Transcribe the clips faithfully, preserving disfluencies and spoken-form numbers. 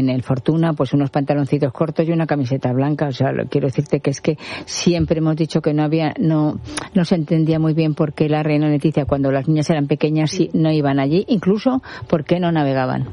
En el Fortuna, pues unos pantaloncitos cortos y una camiseta blanca. O sea, lo, quiero decirte que es que siempre hemos dicho que no había, no, no se entendía muy bien por qué la reina Leticia, cuando las niñas eran pequeñas, sí, no iban allí, incluso por qué no navegaban.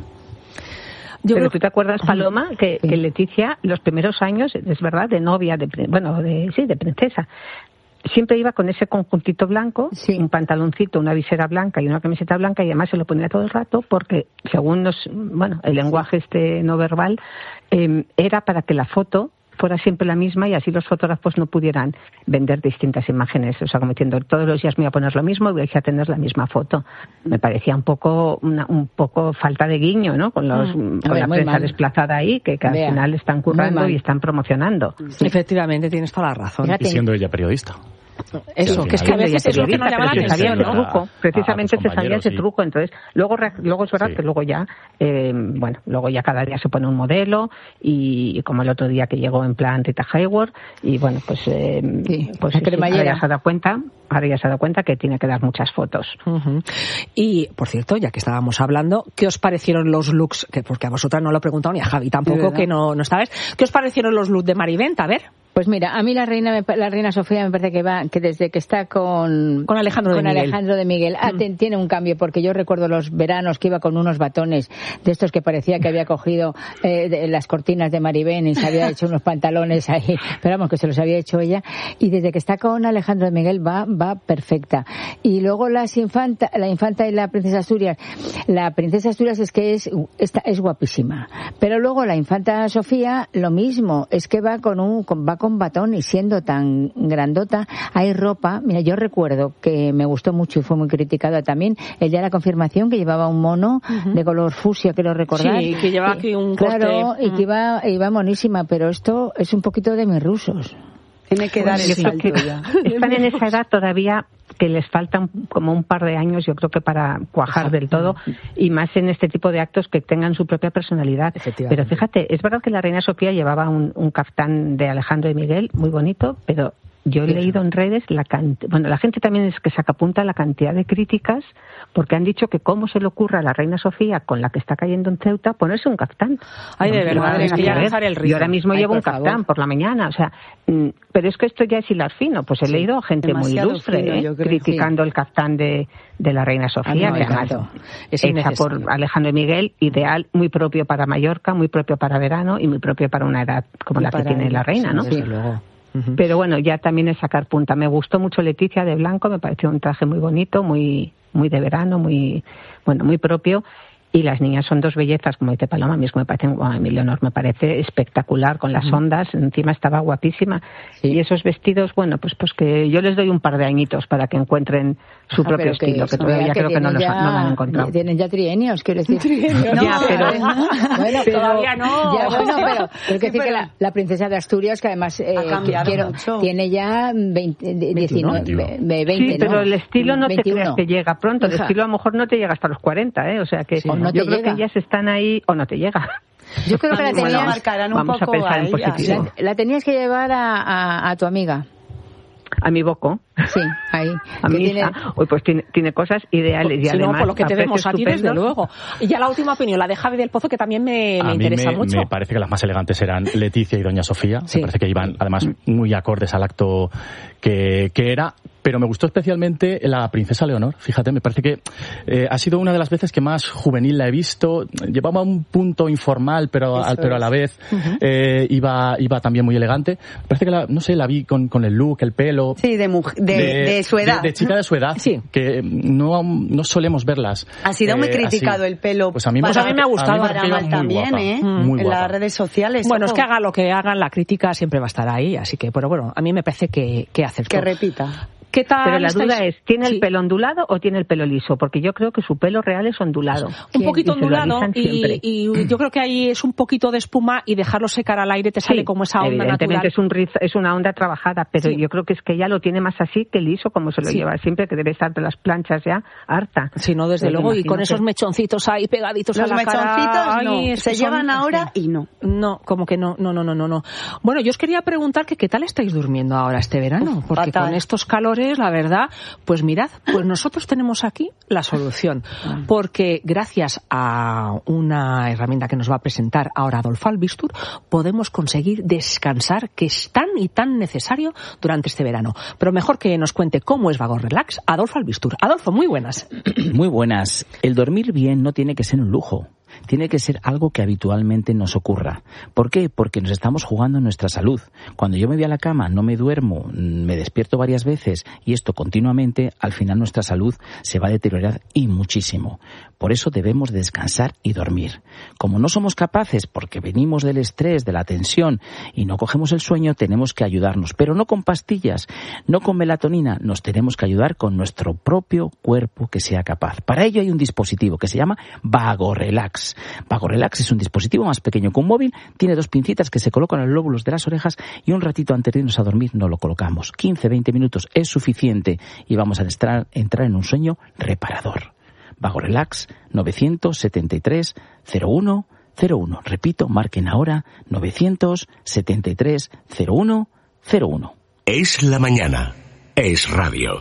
Yo Pero tú te acuerdas, Paloma, que, sí. que Leticia, los primeros años, es verdad, de novia, de, bueno, de, sí, de princesa, siempre iba con ese conjuntito blanco, sí. un pantaloncito, una visera blanca y una camiseta blanca, y además se lo ponía todo el rato porque, según nos, bueno, el lenguaje este no verbal, eh, era para que la foto fuera siempre la misma y así los fotógrafos no pudieran vender distintas imágenes, o sea, como diciendo, todos los días me voy a poner lo mismo y voy a tener la misma foto. Me parecía un poco una, un poco falta de guiño, ¿no? Con los mm. con ver, la prensa mal. desplazada ahí, que, que al final están currando y están promocionando. Sí. Efectivamente, tienes toda la razón. Fíjate. Y siendo ella periodista. Eso, que es que a veces es lo que nos llama la atención, ¿no? Truco, precisamente se sabía ese truco, entonces luego luego es verdad sí. que luego ya eh, bueno, luego ya cada día se pone un modelo y como el otro día que llegó en plan Rita Hayworth y bueno, pues eh, sí, pues sí, sí, ahora ya se ha dado cuenta, ahora ya se ha dado cuenta que tiene que dar muchas fotos. Uh-huh. Y por cierto, ya que estábamos hablando, ¿qué os parecieron los looks? Que porque a vosotras no lo he preguntado ni a Javi tampoco, que no no estabais. ¿Qué os parecieron los looks de Mariventa? A ver. Pues mira, a mí la reina la reina Sofía me parece que va que desde que está con con Alejandro con de Miguel, Alejandro de Miguel ah, mm. tiene un cambio, porque yo recuerdo los veranos que iba con unos batones de estos que parecía que había cogido eh, de, las cortinas de Maribén y se había hecho unos pantalones ahí, pero vamos, que se los había hecho ella, y desde que está con Alejandro de Miguel va va perfecta. Y luego las infanta, la infanta y la princesa Asturias, la princesa Asturias es que es esta, es guapísima, pero luego la infanta Sofía lo mismo, es que va con un con, va con batón y siendo tan grandota hay ropa. Mira, yo recuerdo que me gustó mucho y fue muy criticada también el día de la confirmación, que llevaba un mono uh-huh. de color fucsia, quiero recordar. Sí, que llevaba aquí un corte. Claro, y que iba, iba monísima, pero esto es un poquito de mis rusos. Tiene que dar el salto ya. Están en esa edad todavía que les faltan como un par de años, yo creo que para cuajar del todo, y más en este tipo de actos que tengan su propia personalidad. Pero fíjate, es verdad que la reina Sofía llevaba un, un caftán de Alejandro de Miguel muy bonito, pero yo he leído en redes la cantidad, bueno, la gente también es que sacapunta la cantidad de críticas, porque han dicho que cómo se le ocurre a la reina Sofía, con la que está cayendo en Ceuta, ponerse un caftán. Ay, de verdad, es que ya dejar el ritmo. Yo ahora mismo Ay, llevo por un caftán favor. por la mañana, o sea, mm, pero es que esto ya es hilar fino, pues he sí, leído gente muy ilustre fino, eh, criticando sí. el caftán de, de la reina Sofía, Ay, no, que además es hecha por Alejandro de Miguel, ideal, muy propio para Mallorca, muy propio para verano y muy propio para una edad como y la que tiene él, la reina, ¿no? Sí, luego. Uh-huh. Pero bueno, ya también es sacar punta. Me gustó mucho Leticia de blanco, me pareció un traje muy bonito, muy muy de verano, muy bueno, muy propio. Y las niñas son dos bellezas, como dice Paloma, a mí es que me parecen, bueno, a mí Leonor me parece espectacular, con las ondas, encima estaba guapísima. Sí. Y esos vestidos, bueno, pues pues que yo les doy un par de añitos para que encuentren su Ajá, propio estilo, que, que todavía que creo que no, los, ya, no lo han encontrado. Tienen ya trienios, quiero decir. Trienios. No, ya, pero... bueno, pero, todavía no. Ya, bueno, pero hay que decir que la, la princesa de Asturias, que además eh, quiero, tiene ya veinte, diecinueve, veinte, sí, pero ¿no? el estilo no veintiuno. Te creas que llega pronto, el estilo a lo mejor no te llega hasta los cuarenta, ¿eh? O sea que sí, no yo te creo llega. que ellas están ahí, o no te llega. Yo creo que la tenías, marcarán un vamos poco a pensar a en positivo. La, la tenías que llevar a, a, a tu amiga. A mi Boco. Sí, ahí. A mi hija. Uy, pues tiene, tiene cosas ideales. Y si además, no, por lo que te vemos a ti, desde estupendos. luego. Y ya la última opinión, la de Javi del Pozo, que también me, me a interesa mí me, mucho. me parece que las más elegantes eran Leticia y Doña Sofía. Sí. Me parece que iban, además, muy acordes al acto que, que era. Pero me gustó especialmente la princesa Leonor. Fíjate, me parece que eh, ha sido una de las veces que más juvenil la he visto. Llevaba un punto informal, pero, al, pero a la vez uh-huh. eh, iba iba también muy elegante. Me parece que, la, no sé, la vi con, con el look, el pelo. Sí, de, mujer, de, de, de su edad. De, de chica de su edad, sí. Que no, no solemos verlas. Ha sido eh, muy criticado así. El pelo. Pues a mí, pues me, a mí me ha gustado. Para mal también, guapa, ¿eh? Muy en guapa. las redes sociales. Bueno, ojo. es que haga lo que hagan, la crítica siempre va a estar ahí. Así que, pero bueno, a mí me parece que, que acertó. Que repita. ¿Qué tal? Pero la duda estáis? es, ¿tiene sí. el pelo ondulado o tiene el pelo liso? Porque yo creo que su pelo real es ondulado. Un poquito y ondulado y, y yo creo que ahí es un poquito de espuma y dejarlo secar al aire te sale sí, como esa onda evidentemente natural. Es, un riz, es una onda trabajada, pero sí. yo creo que es que ella lo tiene más así que liso, como se lo sí. lleva siempre, que debe estar de las planchas ya harta. Sí, no, desde pero luego, y con que... esos mechoncitos ahí pegaditos Los a la cara. Los mechoncitos no, ay, se llevan son... ahora y no. No, como que no, no, no, no, no. Bueno, yo os quería preguntar que qué tal estáis durmiendo ahora este verano, porque fatal. Con estos calores mayores, la verdad, pues mirad, pues nosotros tenemos aquí la solución, porque gracias a una herramienta que nos va a presentar ahora Adolfo Albistur, podemos conseguir descansar, que es tan y tan necesario durante este verano. Pero mejor que nos cuente cómo es Vago Relax, Adolfo Albistur. Adolfo, muy buenas. Muy buenas. El dormir bien no tiene que ser un lujo. Tiene que ser algo que habitualmente nos ocurra. ¿Por qué? Porque nos estamos jugando nuestra salud. Cuando yo me voy a la cama, no me duermo, me despierto varias veces y esto continuamente, al final nuestra salud se va a deteriorar y muchísimo. Por eso debemos descansar y dormir. Como no somos capaces, porque venimos del estrés, de la tensión y no cogemos el sueño, tenemos que ayudarnos. Pero no con pastillas, no con melatonina, nos tenemos que ayudar con nuestro propio cuerpo que sea capaz. Para ello hay un dispositivo que se llama Vago Relax. Vago Relax es un dispositivo más pequeño que un móvil, tiene dos pincitas que se colocan en los lóbulos de las orejas y un ratito antes de irnos a dormir nos lo colocamos. quince a veinte minutos es suficiente y vamos a entrar, entrar en un sueño reparador. Vago Relax nueve siete tres cero uno cero uno. Repito, marquen ahora nueve siete tres cero uno cero uno. Es la mañana. Es radio.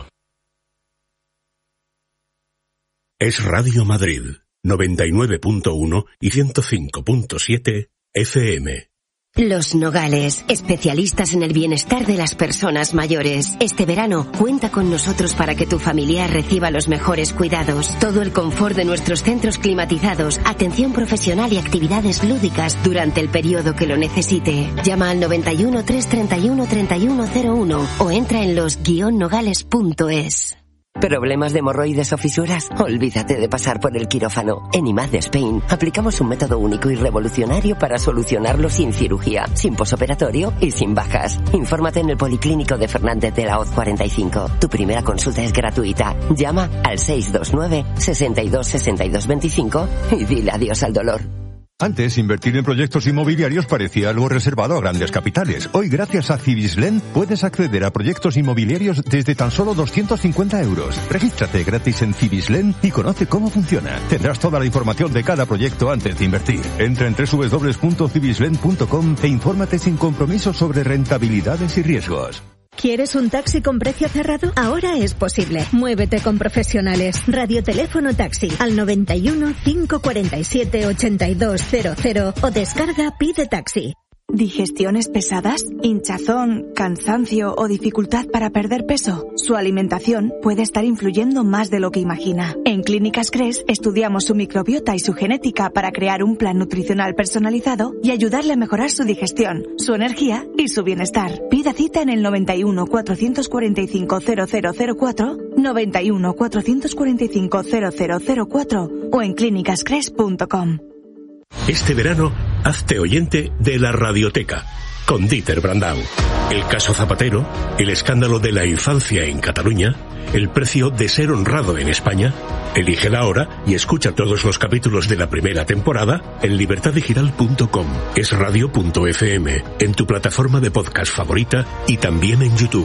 Es Radio Madrid. noventa y nueve punto uno y ciento cinco punto siete F M. Los Nogales, especialistas en el bienestar de las personas mayores. Este verano, cuenta con nosotros para que tu familiar reciba los mejores cuidados. Todo el confort de nuestros centros climatizados, atención profesional y actividades lúdicas durante el periodo que lo necesite. Llama al noventa y uno, trescientos treinta y uno, treinta y uno cero uno o entra en los guion nogales punto es. ¿Problemas de hemorroides o fisuras? Olvídate de pasar por el quirófano. En I M A D Spain aplicamos un método único y revolucionario para solucionarlo sin cirugía, sin posoperatorio y sin bajas. Infórmate en el Policlínico de Fernández de la Hoz cuarenta y cinco. Tu primera consulta es gratuita. Llama al seis dos nueve, sesenta y dos, sesenta y dos veinticinco y dile adiós al dolor. Antes, invertir en proyectos inmobiliarios parecía algo reservado a grandes capitales. Hoy, gracias a Cibislen, puedes acceder a proyectos inmobiliarios desde tan solo doscientos cincuenta euros. Regístrate gratis en Cibislen y conoce cómo funciona. Tendrás toda la información de cada proyecto antes de invertir. Entra en doble u doble u doble u punto cibislen punto com e infórmate sin compromiso sobre rentabilidades y riesgos. ¿Quieres un taxi con precio cerrado? Ahora es posible. Muévete con profesionales. Radioteléfono taxi al noventa y uno, cinco cuarenta y siete, ochenta y dos cero cero o descarga Pide Taxi. ¿Digestiones pesadas? ¿Hinchazón, cansancio o dificultad para perder peso? Su alimentación puede estar influyendo más de lo que imagina. En Clínicas Cres estudiamos su microbiota y su genética para crear un plan nutricional personalizado y ayudarle a mejorar su digestión, su energía y su bienestar. Pida cita en el noventa y uno, cuatrocientos cuarenta y cinco, cero cero cero cuatro, noventa y uno, cuatrocientos cuarenta y cinco, cero cero cero cuatro o en clínicas cres punto com. Este verano, hazte oyente de la Radioteca, con Dieter Brandau. El caso Zapatero, el escándalo de la infancia en Cataluña, el precio de ser honrado en España. Elige la hora y escucha todos los capítulos de la primera temporada en libertad digital punto com, esradio punto efe eme, en tu plataforma de podcast favorita y también en YouTube.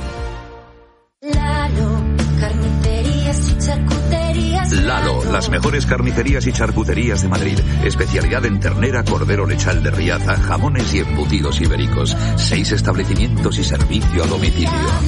Lalo, las mejores carnicerías y charcuterías de Madrid. Especialidad en ternera, cordero lechal de Riaza, jamones y embutidos ibéricos. Seis establecimientos y servicio a domicilio.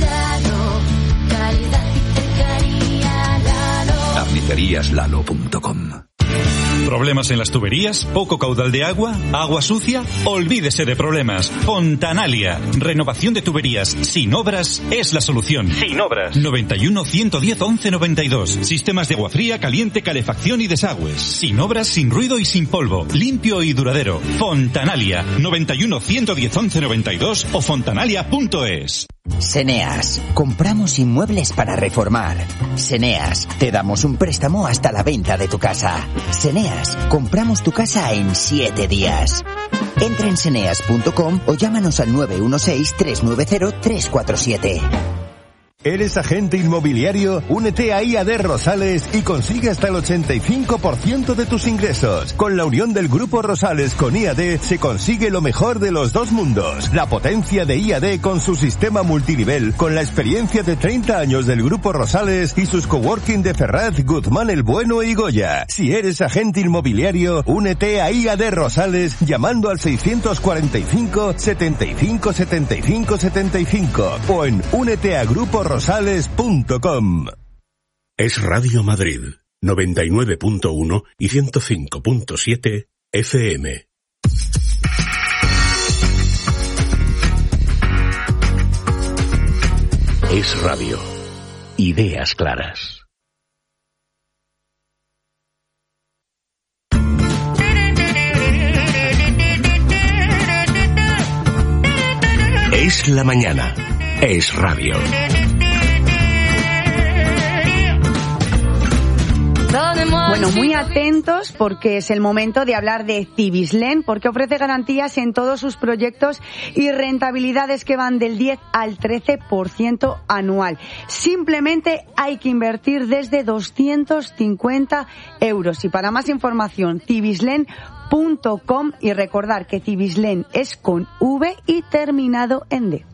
carnicerías lalo punto com. ¿Problemas en las tuberías? ¿Poco caudal de agua? ¿Agua sucia? Olvídese de problemas. Fontanalia. Renovación de tuberías sin obras es la solución. Sin obras. noventa y uno, ciento diez, once noventa y dos. Sistemas de agua fría, caliente, calefacción y desagües. Sin obras, sin ruido y sin polvo. Limpio y duradero. Fontanalia. noventa y uno, ciento diez, once noventa y dos o fontanalia punto es. Seneas. Compramos inmuebles para reformar. Seneas. Te damos un préstamo hasta la venta de tu casa. Seneas. Compramos tu casa en siete días. Entra en seneas punto com o llámanos al nueve uno seis, tres nueve cero, tres cuatro siete. ¿Eres agente inmobiliario? Únete a I A D Rosales y consigue hasta el ochenta y cinco por ciento de tus ingresos. Con la unión del Grupo Rosales con I A D se consigue lo mejor de los dos mundos. La potencia de I A D con su sistema multinivel, con la experiencia de treinta años del Grupo Rosales y sus coworking de Ferraz, Guzmán el Bueno y Goya. Si eres agente inmobiliario, únete a I A D Rosales llamando al seiscientos cuarenta y cinco, setenta y cinco, setenta y cinco, setenta y cinco o en únete a Grupo Rosales rosales punto com. Es Radio Madrid, noventa y nueve punto uno y ciento cinco punto siete F M. Es Radio. Ideas claras. Es la mañana. Es Radio. Bueno, muy atentos porque es el momento de hablar de Cibislen, porque ofrece garantías en todos sus proyectos y rentabilidades que van del diez al trece por ciento anual. Simplemente hay que invertir desde doscientos cincuenta euros. Y para más información, cibislen punto com, y recordar que Cibislen es con V y terminado en D.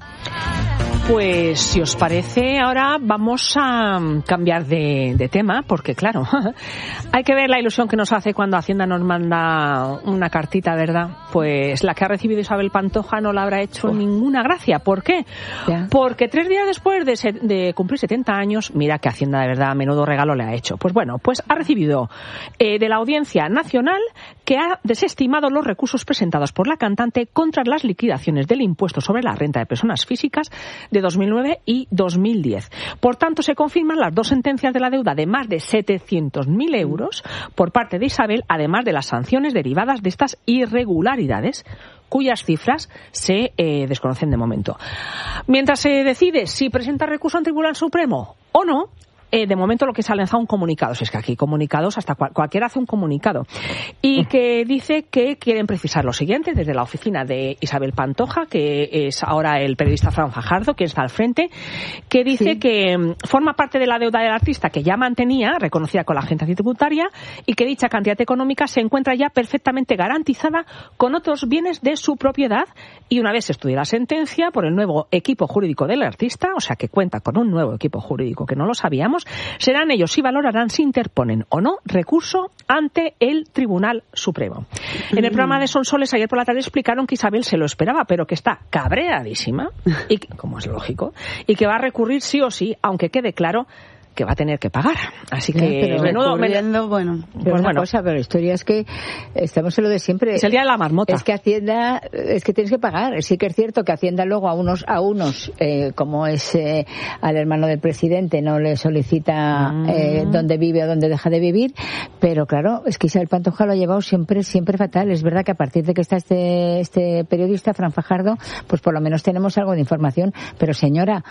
Pues si os parece, ahora vamos a cambiar de, de tema, porque claro, hay que ver la ilusión que nos hace cuando Hacienda nos manda una cartita, ¿verdad? Pues la que ha recibido Isabel Pantoja no la habrá hecho oh. ninguna gracia. ¿Por qué? Ya. Porque tres días después de, se, de cumplir setenta años, mira que Hacienda de verdad menudo regalo le ha hecho. Pues bueno, pues ha recibido eh, de la Audiencia Nacional que ha desestimado los recursos presentados por la cantante contra las liquidaciones del impuesto sobre la renta de personas físicas de dos mil nueve y dos mil diez. Por tanto, se confirman las dos sentencias de la deuda de más de setecientos mil euros por parte de Isabel, además de las sanciones derivadas de estas irregularidades, cuyas cifras se eh, desconocen de momento. Mientras se decide si presenta recurso ante el Tribunal Supremo o no, Eh, de momento lo que se ha lanzado un comunicado, si es que aquí comunicados, hasta cual, cualquiera hace un comunicado, y que dice que quieren precisar lo siguiente desde la oficina de Isabel Pantoja, que es ahora el periodista Fran Fajardo, que está al frente, que dice sí. que um, forma parte de la deuda del artista que ya mantenía, reconocida con la agencia tributaria, y que dicha cantidad económica se encuentra ya perfectamente garantizada con otros bienes de su propiedad, y una vez se estudie la sentencia por el nuevo equipo jurídico del artista, o sea que cuenta con un nuevo equipo jurídico que no lo sabíamos, serán ellos y valorarán si interponen o no recurso ante el Tribunal Supremo. Mm. En el programa de Sonsoles ayer por la tarde explicaron que Isabel se lo esperaba, pero que está cabreadísima, y que, como es lógico, y que va a recurrir sí o sí, aunque quede claro que va a tener que pagar. Así que pero menudo, menudo, bueno, pues una bueno. cosa, pero la historia es que estamos en lo de siempre. Es el día de la marmota. Es que Hacienda, es que tienes que pagar. Sí que es cierto que Hacienda luego a unos, a unos, eh, como es eh, al hermano del presidente, no le solicita mm. eh, dónde vive o dónde deja de vivir, pero claro, es que Isabel Pantoja lo ha llevado siempre, siempre fatal. Es verdad que a partir de que está este, este periodista, Fran Fajardo, pues por lo menos tenemos algo de información, pero señora,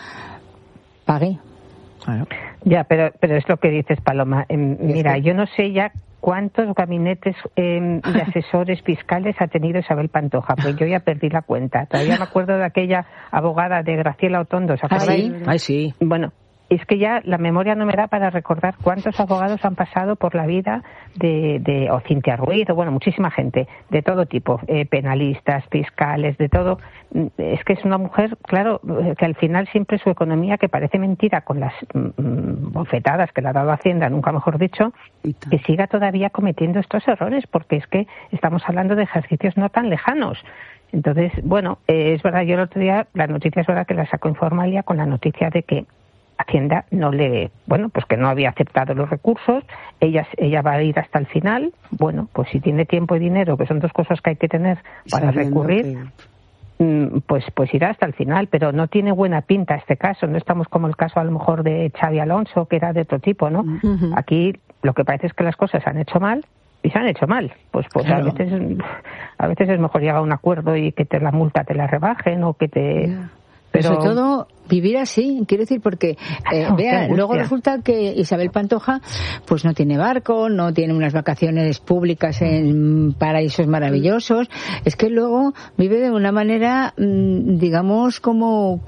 pague. Claro. Ya, pero pero es lo que dices, Paloma. Eh, mira, yo no sé ya cuántos gabinetes eh, de asesores fiscales ha tenido Isabel Pantoja, pues yo ya perdí la cuenta. Todavía me acuerdo de aquella abogada de Graciela Otondo, ¿se acordáis? ¿Ah, sí? Ay, sí. Bueno, es que ya la memoria no me da para recordar cuántos abogados han pasado por la vida de, de o Cintia Ruiz, o bueno, muchísima gente, de todo tipo, eh, penalistas, fiscales, de todo. Es que es una mujer, claro, que al final siempre su economía, que parece mentira con las mm, bofetadas que le ha dado Hacienda, nunca mejor dicho, que siga todavía cometiendo estos errores, porque es que estamos hablando de ejercicios no tan lejanos. Entonces, bueno, eh, es verdad, yo el otro día, la noticia es verdad que la sacó Informalia con la noticia de que Hacienda no le, bueno, pues que no había aceptado los recursos, ella ella va a ir hasta el final, bueno, pues si tiene tiempo y dinero, que son dos cosas que hay que tener para recurrir, que... pues pues irá hasta el final, pero no tiene buena pinta este caso, no estamos como el caso a lo mejor de Xavi Alonso, que era de otro tipo, ¿no? Uh-huh. Aquí lo que parece es que las cosas se han hecho mal, y se han hecho mal, pues pues claro. a veces a veces es mejor llegar a un acuerdo y que te la multa te la rebajen o que te... Yeah. Pero sobre todo vivir así, quiero decir, porque eh, oh, vea, luego resulta que Isabel Pantoja pues no tiene barco, no tiene unas vacaciones públicas en paraísos maravillosos, es que luego vive de una manera, digamos, como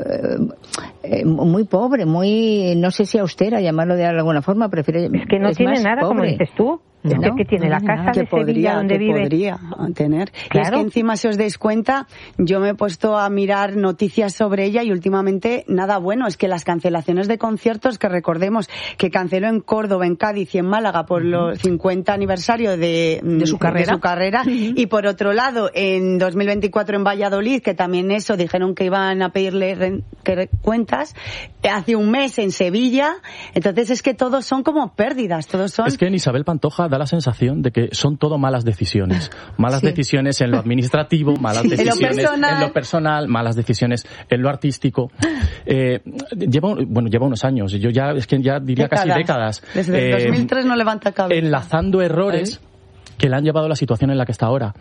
eh, muy pobre, muy, no sé si austera, llamarlo de alguna forma, prefiero es que no tiene nada, pobre. Como dices tú. ¿no? Que tiene la casa que de podría, Sevilla donde que vive. podría tener. Claro. Y es que encima, si os dais cuenta, yo me he puesto a mirar noticias sobre ella y últimamente nada bueno. Es que las cancelaciones de conciertos, que recordemos que canceló en Córdoba, en Cádiz y en Málaga por uh-huh. los cincuenta aniversario de, de su carrera, de su carrera. Uh-huh. Y por otro lado, en dos mil veinticuatro en Valladolid, que también eso, dijeron que iban a pedirle re- que cuentas, hace un mes en Sevilla. Entonces es que todos son como pérdidas, todos son... Es que en Isabel Pantoja da la sensación de que son todo malas decisiones. Malas sí. decisiones en lo administrativo, malas decisiones en lo, en lo personal, malas decisiones en lo artístico. Eh, lleva, bueno, lleva unos años, yo ya, es que ya diría décadas. casi décadas. Desde el eh, dos mil tres no levanta cabeza. Enlazando errores ¿Eh? que le han llevado a la situación en la que está ahora.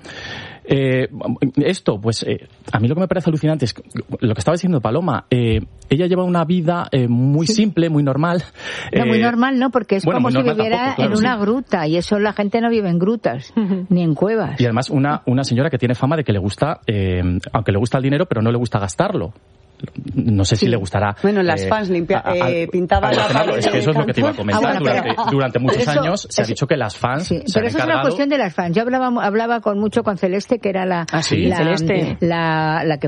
Eh, esto, pues, eh, a mí lo que me parece alucinante es lo que estaba diciendo Paloma. Eh, ella lleva una vida eh, muy sí. simple, muy normal. No, eh, muy normal, ¿no? Porque es bueno, como si viviera tampoco, claro, en una sí. gruta, y eso la gente no vive en grutas, uh-huh. ni en cuevas. Y además una, una señora que tiene fama de que le gusta, eh, aunque le gusta el dinero, pero no le gusta gastarlo. No sé sí. si le gustará. Bueno, las eh, fans limpia, eh, pintaban la pared. Es que eso es lo que te iba a comentar. Ah, bueno, durante, pero, durante muchos eso, años se ha dicho que las fans. Sí, se pero han eso encargado... es una cuestión de las fans. Yo hablaba, hablaba con mucho con Celeste, que era la, ah, sí, la, Celeste. La, la que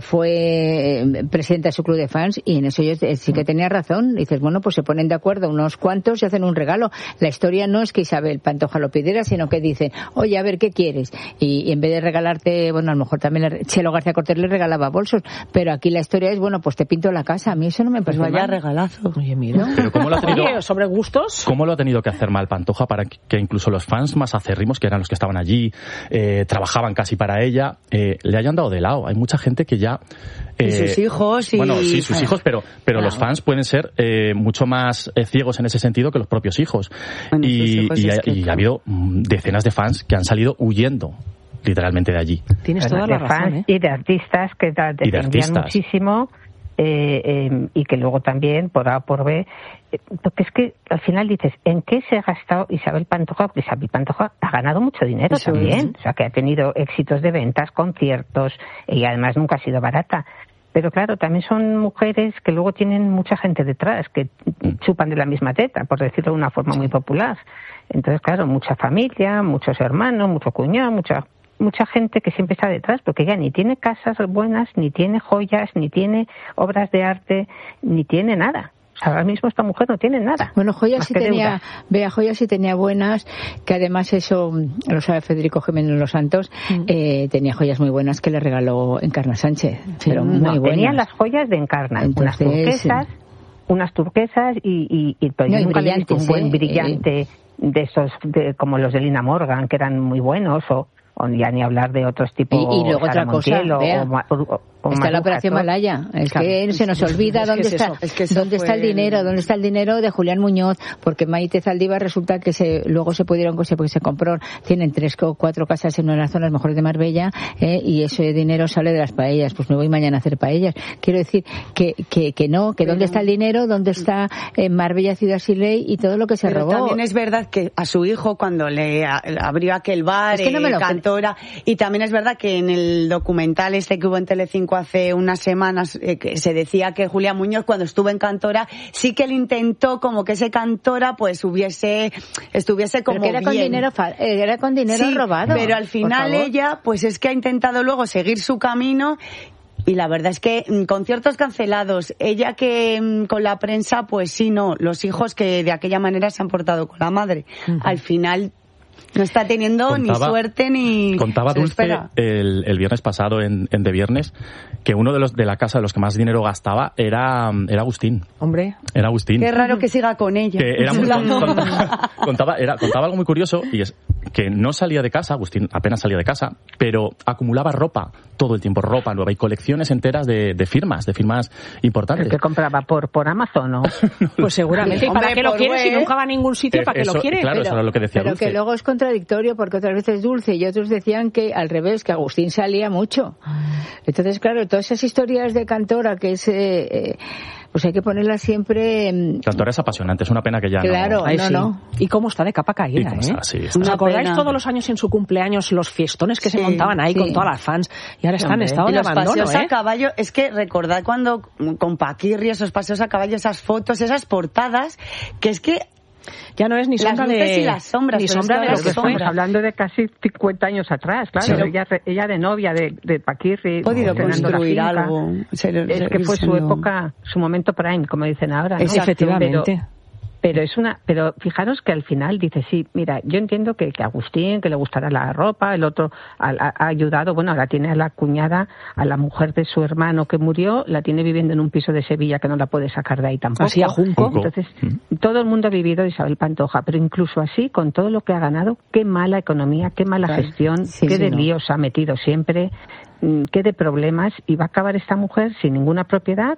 fue presidenta de su club de fans, y en eso yo sí que tenía razón. Dices, bueno, pues se ponen de acuerdo unos cuantos y hacen un regalo. La historia no es que Isabel Pantoja lo pidiera, sino que dicen, oye, a ver, ¿qué quieres? Y, y en vez de regalarte, bueno, a lo mejor también Chelo García Cortés le regalaba bolsos, pero aquí la historia es, bueno, pues te pinto la casa. A mí eso no me parece pues vaya mal. regalazo. Oye, mira. Pero ¿cómo lo ha tenido, Oye, sobre gustos? ¿Cómo lo ha tenido que hacer mal Pantoja para que incluso los fans más acérrimos, que eran los que estaban allí, eh, trabajaban casi para ella, eh, le hayan dado de lado? Hay mucha gente que ya... Eh, y sus hijos y... Bueno, sí, sus bueno, hijos, pero, pero claro. los fans pueden ser eh, mucho más eh, ciegos en ese sentido que los propios hijos. Bueno, y, y, ha, y ha habido decenas de fans que han salido huyendo literalmente de allí. Tienes toda la razón, fans ¿eh? Y de artistas que te defendían muchísimo. Eh, eh, y que luego también, por A o por B, eh, porque es que al final dices, ¿en qué se ha gastado Isabel Pantoja? Porque Isabel Pantoja ha ganado mucho dinero Isabel. también, o sea, que ha tenido éxitos de ventas, conciertos, y además nunca ha sido barata. Pero claro, también son mujeres que luego tienen mucha gente detrás, que chupan de la misma teta, por decirlo de una forma muy popular. Entonces, claro, mucha familia, muchos hermanos, mucho cuñado, mucha... mucha gente que siempre está detrás, porque ella ni tiene casas buenas, ni tiene joyas, ni tiene obras de arte, ni tiene nada. O sea, ahora mismo esta mujer no tiene nada. Bueno, joyas sí tenía, vea, joyas sí tenía buenas, que además eso lo sabe Federico Jiménez Los Santos, mm. eh, tenía joyas muy buenas que le regaló Encarna Sánchez, sí, pero muy no, buenas. Tenía las joyas de Encarna, entonces, unas turquesas, sí. unas turquesas y, y, y pero no, nunca le he visto un buen eh, brillante eh. de esos, de, como los de Lina Morgan, que eran muy buenos, o o ya ni hablar de otros tipos. Y, y luego otra cosa, vea, o, o, o está la operación Malaya. Es claro. que se nos olvida dónde es está, es que dónde está el dinero, dónde está el dinero de Julián Muñoz, porque Maite Zaldívar resulta que se, luego se pudieron, se, se compró, tienen tres o cuatro casas en una de las zonas mejores de Marbella, eh, y ese dinero sale de las paellas. Pues me voy mañana a hacer paellas. Quiero decir que, que, que no, que Pero, dónde está el dinero, dónde está en Marbella, Ciudad Sin Ley y todo lo que se Pero robó. También es verdad que a su hijo, cuando le abrió aquel bar, es que no me lo cantó. Y también es verdad que en el documental este que hubo en Telecinco hace unas semanas eh, que se decía que Julián Muñoz, cuando estuvo en Cantora, sí que él intentó como que ese Cantora pues hubiese estuviese como pero que era bien. con dinero era con dinero sí, robado. Pero al final ella pues es que ha intentado luego seguir su camino. Y la verdad es que conciertos cancelados, ella que con la prensa pues sí, no, los hijos que de aquella manera se han portado con la madre. Uh-huh. Al final no está teniendo contaba, ni suerte ni... Contaba Dulce el, el viernes pasado en, en De Viernes que uno de los de la casa de los que más dinero gastaba era, era Agustín. Hombre. Era Agustín. Qué raro que siga con ella. Que era muy, contaba, contaba, era, contaba algo muy curioso y es que no salía de casa, Agustín apenas salía de casa, pero acumulaba ropa todo el tiempo, ropa nueva y colecciones enteras de, de firmas, de firmas importantes. ¿El que compraba por, por Amazon o...? Pues seguramente. ¿Y para Hombre, qué lo quieres? Si nunca va a ningún sitio, ¿para qué lo quieres? Claro, pero, eso era lo que decía Pero Dulce. que luego es contradictorio porque otras veces Dulce y otros decían que al revés, que Agustín salía mucho. Entonces, claro, todas esas historias de Cantora que es... Eh, pues hay que ponerla siempre... Cantora es apasionante, es una pena que ya claro, no... Claro, no, sí. no. ¿Y cómo está de capa caída, eh? Está, sí, está. ¿Os acordáis pena. Todos los años en su cumpleaños los fiestones que sí, se montaban ahí sí. con todas las fans? Y ahora están en estado y de los abandono, paseos ¿eh? a caballo, es que recordad cuando con Paquirri, esos paseos a caballo, esas fotos, esas portadas, que es que Ya no es ni sombra las luces de... y las sombras. Ni sombra de lo que estamos fue. hablando de casi cincuenta años atrás, claro. Sí. Ella, ella de novia de, de Paquirri. Podido construir algo. Ser, es ser, que fue su época, su momento prime, como dicen ahora, ¿no? Efectivamente. Pero, Pero es una, pero fijaros que al final dice, sí, mira, yo entiendo que, que Agustín, que le gustará la ropa, el otro ha, ha ayudado, bueno, ahora tiene a la cuñada, a la mujer de su hermano que murió, la tiene viviendo en un piso de Sevilla que no la puede sacar de ahí tampoco. Así a Junco. Entonces, mm. todo el mundo ha vivido de Isabel Pantoja, pero incluso así, con todo lo que ha ganado, qué mala economía, qué mala claro. gestión, sí, qué sí, de no. líos ha metido siempre, qué de problemas, y va a acabar esta mujer sin ninguna propiedad,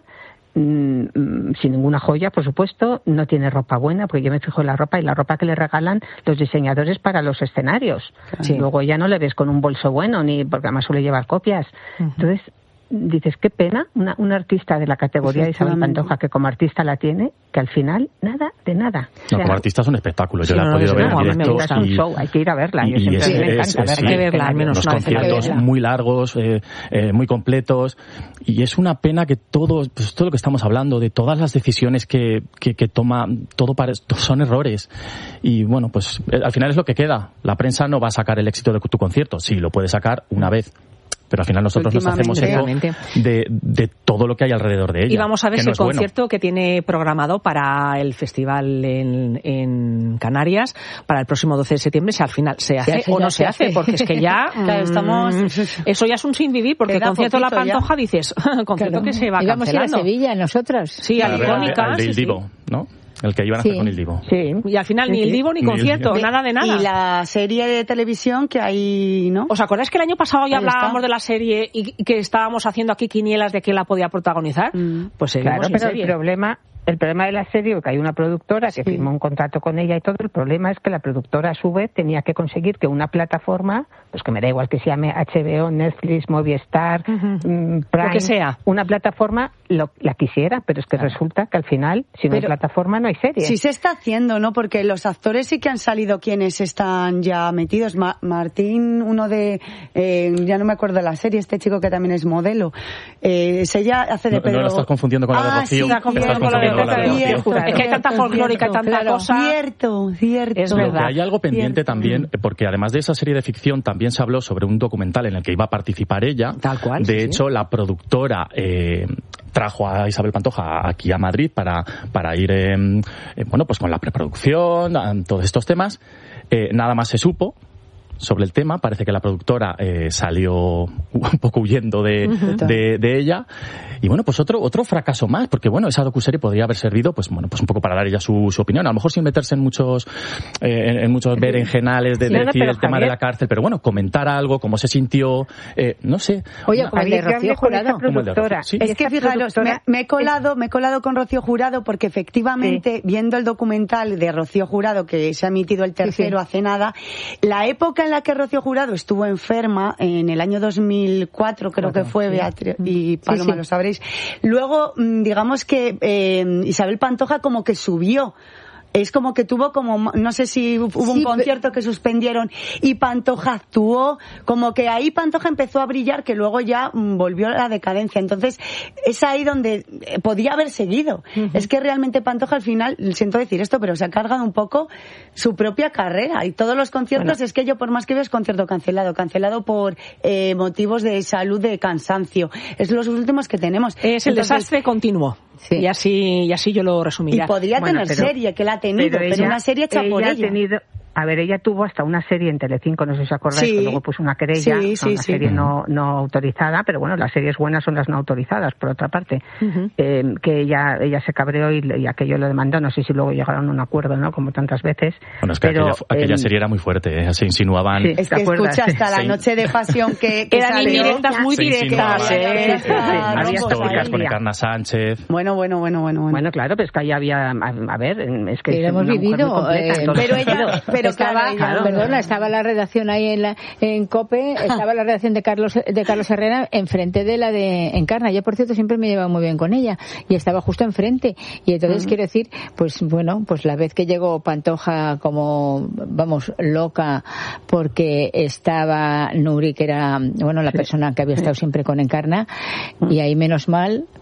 sin ninguna joya, por supuesto, no tiene ropa buena, porque yo me fijo en la ropa y la ropa que le regalan los diseñadores para los escenarios. Sí. Luego ya no le ves con un bolso bueno, ni porque además suele llevar copias. Uh-huh. Entonces, dices, qué pena, una, una artista de la categoría de Isabel Pantoja, que como artista la tiene, que al final, nada de nada. No, o sea, como artista es un espectáculo, yo sí, la he no, podido no, ver no, en directo. Es un show, hay que ir a verla, yo siempre es, me encanta es, verla. Sí, hay que verla, al menos unos una vez conciertos verla. muy largos, eh, eh, muy completos, y es una pena que todo, pues, todo lo que estamos hablando, de todas las decisiones que, que, que toma, todo para, son errores, y bueno, pues al final es lo que queda. La prensa no va a sacar el éxito de tu concierto, sí, lo puede sacar una vez, pero al final nosotros nos hacemos eco de, de todo lo que hay alrededor de ella. Y vamos a ver si no el concierto bueno. que tiene programado para el festival en, en Canarias para el próximo doce de septiembre, si al final se hace, se hace o no se, se hace, hace, porque es que ya claro, estamos eso ya es un sin vivir, porque el concierto de La Pantoja ya. dices, concierto claro. que se va Íbamos cancelando. A ir a Sevilla nosotras. Sí, a la icónica. Al del Divo, ¿no? El que iban a sí. hacer con el Divo. Sí. Y al final ni el Divo ni, ni concierto, nada de nada. Y la serie de televisión que hay, ¿no? ¿Os acordáis que el año pasado ya Ahí hablábamos está. de la serie y que estábamos haciendo aquí quinielas de quién la podía protagonizar? Mm. Pues seguimos claro, sin pero serie. El problema... El problema de la serie, que hay una productora que sí. firmó un contrato con ella y todo, el problema es que la productora a su vez tenía que conseguir que una plataforma, pues que me da igual que se llame H B O, Netflix, Movistar, uh-huh. Prime, lo que sea, una plataforma lo, la quisiera, pero es que claro. resulta que al final, si no pero hay plataforma, no hay serie. Sí se está haciendo, ¿no? Porque los actores sí que han salido quienes están ya metidos. Ma- Martín, uno de, eh, ya no me acuerdo de la serie, este chico que también es modelo, eh, ella hace de no, Pedro... No lo estás confundiendo con la de ah, Rocío. Sí, estás confundiendo con la de Rocío. Cierto, es que hay tanta folclórica y tanta claro. cosa. Cierto, cierto. Es verdad. Lo que hay algo pendiente cierto. también, porque además de esa serie de ficción, también se habló sobre un documental en el que iba a participar ella. Tal cual. De sí, hecho, sí. la productora trajo eh, trajo a Isabel Pantoja aquí a Madrid para, para ir, eh, eh, bueno, pues con la preproducción, todos estos temas. Eh, nada más se supo sobre el tema, parece que la productora eh, salió un poco huyendo de, uh-huh. de, de ella, y bueno, pues otro otro fracaso más, porque bueno, esa docuserie podría haber servido, pues bueno, pues un poco para dar ella su, su opinión, a lo mejor sin meterse en muchos eh, en, en muchos berenjenales de, sí, de decir el Javier, tema de la cárcel, pero bueno, comentar algo, cómo se sintió, eh, no sé. Oye, como el de Rocío Jurado. Como el de Rocío, sí. Es que fijaros, me, me he colado, me he colado con Rocío Jurado porque efectivamente, sí. viendo el documental de Rocío Jurado, que se ha emitido el tercero sí, sí. hace nada, la época en la que Rocío Jurado estuvo enferma, en el año dos mil cuatro creo claro, que fue, sí. Beatriz y Paloma, sí, sí. lo sabréis. Luego, digamos que eh, Isabel Pantoja como que subió. Es como que tuvo como, no sé si hubo sí, un concierto que suspendieron y Pantoja actuó, como que ahí Pantoja empezó a brillar, que luego ya volvió a la decadencia. Entonces, es ahí donde podía haber seguido. Uh-huh. Es que realmente Pantoja al final, siento decir esto, pero se ha cargado un poco su propia carrera. Y todos los conciertos, bueno. es que yo por más que veo es concierto cancelado, cancelado por eh, motivos de salud, de cansancio. Es los últimos que tenemos. Es el Entonces, desastre continuo. Sí. Y así y así yo lo resumiría. Y podría bueno, tener pero, serie, que la ha tenido, pero, pero, ella, una serie hecha ella por ha ella. Tenido, a ver, ella tuvo hasta una serie en Telecinco, no sé si os acordáis, sí. que luego puso una querella, sí, sí, una sí. serie no, no autorizada, pero bueno, las series buenas son las no autorizadas, por otra parte. Uh-huh. Eh, que ella ella se cabreó y, y aquello lo demandó, no sé si luego llegaron a un acuerdo, ¿no? Como tantas veces. Bueno, es que pero, aquella, aquella eh, serie era muy fuerte, ¿eh? Se insinuaban... Sí, es que escucha hasta la noche de pasión que, que eran salió. directas, muy directas. ¿eh? Había históricas con Encarna Sánchez. Bueno, bueno, bueno, bueno. Bueno, bueno claro, pero es que ahí había, a, a ver, es que... que es hemos una vivido, completa, eh, pero ella, pero estaba, claro, perdona, estaba la redacción ahí en la en COPE, estaba la redacción de Carlos de Carlos Herrera enfrente de la de Encarna. Yo, por cierto, siempre me he llevado muy bien con ella y estaba justo enfrente. Y entonces uh-huh. quiero decir, pues bueno, pues la vez que llegó Pantoja como, vamos, loca porque estaba Nuri, que era, bueno, la persona que había estado siempre con Encarna, y ahí menos mal que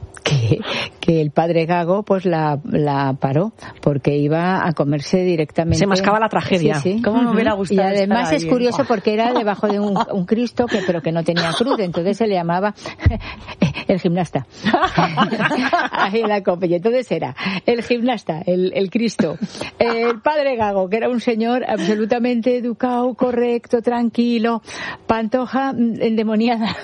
que, que el padre Gago pues la, la paró porque iba a comerse directamente. Se mascaba la tragedia. Sí, sí. ¿Cómo uh-huh. me hubiera gustado? Y además estar es ahí? curioso porque era debajo de un, un Cristo que pero que no tenía cruz, entonces se le llamaba el gimnasta. Ahí en la copa. Y entonces era el gimnasta, el, el Cristo, el padre Gago, que era un señor absolutamente educado, correcto, tranquilo, Pantoja endemoniada.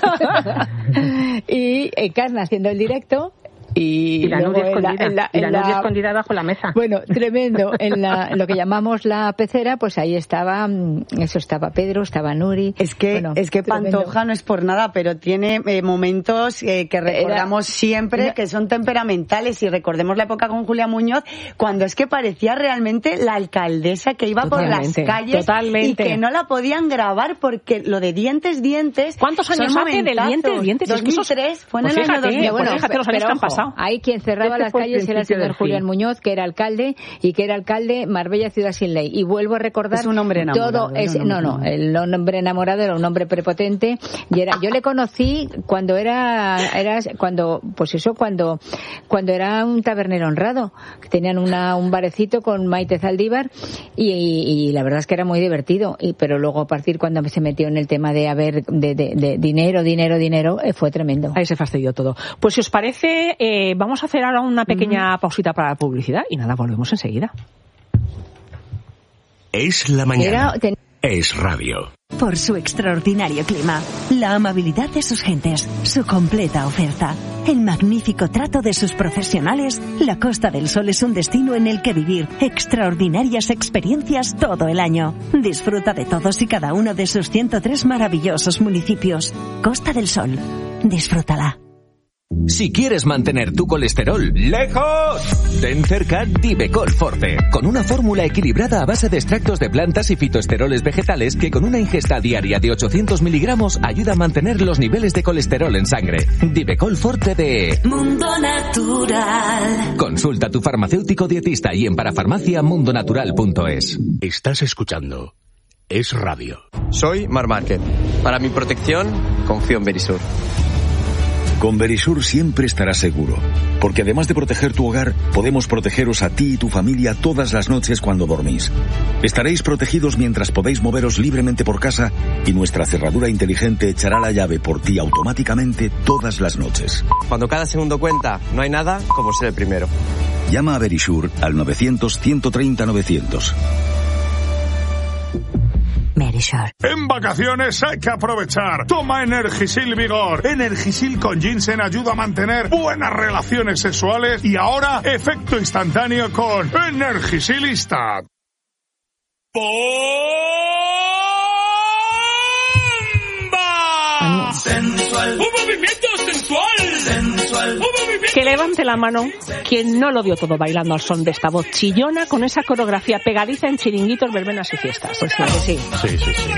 Y Encarna haciendo el directo. Y, y la nube escondida, en la, en en la, la, nube escondida bajo la mesa. Bueno, tremendo. En la, lo que llamamos la pecera, pues ahí estaba, eso estaba Pedro, estaba Nuri. Es que, bueno, es que Pantoja no es por nada, pero tiene eh, momentos eh, que recordamos Era, siempre era, que son temperamentales, y recordemos la época con Julia Muñoz, cuando es que parecía realmente la alcaldesa que iba por las calles totalmente. Y que no la podían grabar porque lo de dientes, dientes. ¿Cuántos años hace del dientes, dientes? dos mil tres, fue en pues el fíjate, año dos mil tres. Bueno, fíjate los años que han pasado. Ahí quien cerraba este las calles era el señor Julián Muñoz, que era alcalde, y que era alcalde Marbella Ciudad Sin Ley. Y vuelvo a recordar... Es un hombre enamorado. Todo es, no, no, el hombre enamorado era un hombre prepotente. Y era, yo le conocí cuando era, era cuando, pues eso, cuando, cuando era un tabernero honrado. Tenían una, un barecito con Maite Zaldívar, y, y, y la verdad es que era muy divertido. Y, pero luego, a partir cuando se metió en el tema de haber, de, de, de dinero, dinero, dinero, eh, fue tremendo. Ahí se fastidió todo. Pues si os parece, eh, vamos a hacer ahora una pequeña mm. pausita para la publicidad y nada, volvemos enseguida. Es la mañana. Era... Es radio. Por su extraordinario clima, la amabilidad de sus gentes, su completa oferta, el magnífico trato de sus profesionales, la Costa del Sol es un destino en el que vivir extraordinarias experiencias todo el año. Disfruta de todos y cada uno de sus ciento tres maravillosos municipios. Costa del Sol. Disfrútala. Si quieres mantener tu colesterol lejos, ten cerca Divecol Forte, con una fórmula equilibrada a base de extractos de plantas y fitoesteroles vegetales que con una ingesta diaria de ochocientos miligramos ayuda a mantener los niveles de colesterol en sangre. Divecol Forte de Mundo Natural. Consulta a tu farmacéutico dietista y en parafarmacia mundonatural punto es. Estás escuchando Es Radio. Soy Mar Márquez. Para mi protección, confío en Verisur. Con Verisur siempre estarás seguro, porque además de proteger tu hogar, podemos protegeros a ti y tu familia todas las noches cuando dormís. Estaréis protegidos mientras podéis moveros libremente por casa y nuestra cerradura inteligente echará la llave por ti automáticamente todas las noches. Cuando cada segundo cuenta, no hay nada como ser el primero. Llama a Verisur al novecientos, ciento treinta, novecientos. Verisur. En vacaciones hay que aprovechar. Toma Energisil Vigor. Energisil con ginseng ayuda a mantener buenas relaciones sexuales y ahora efecto instantáneo con Energisilista. ¡Bomba! Sensual. Un movimiento sensual. Sensual. Un movimiento. Que levante la mano quien no lo dio todo bailando al son de esta voz chillona con esa coreografía pegadiza en chiringuitos, verbenas y fiestas. Pues sí, que sí. Sí, sí, sí.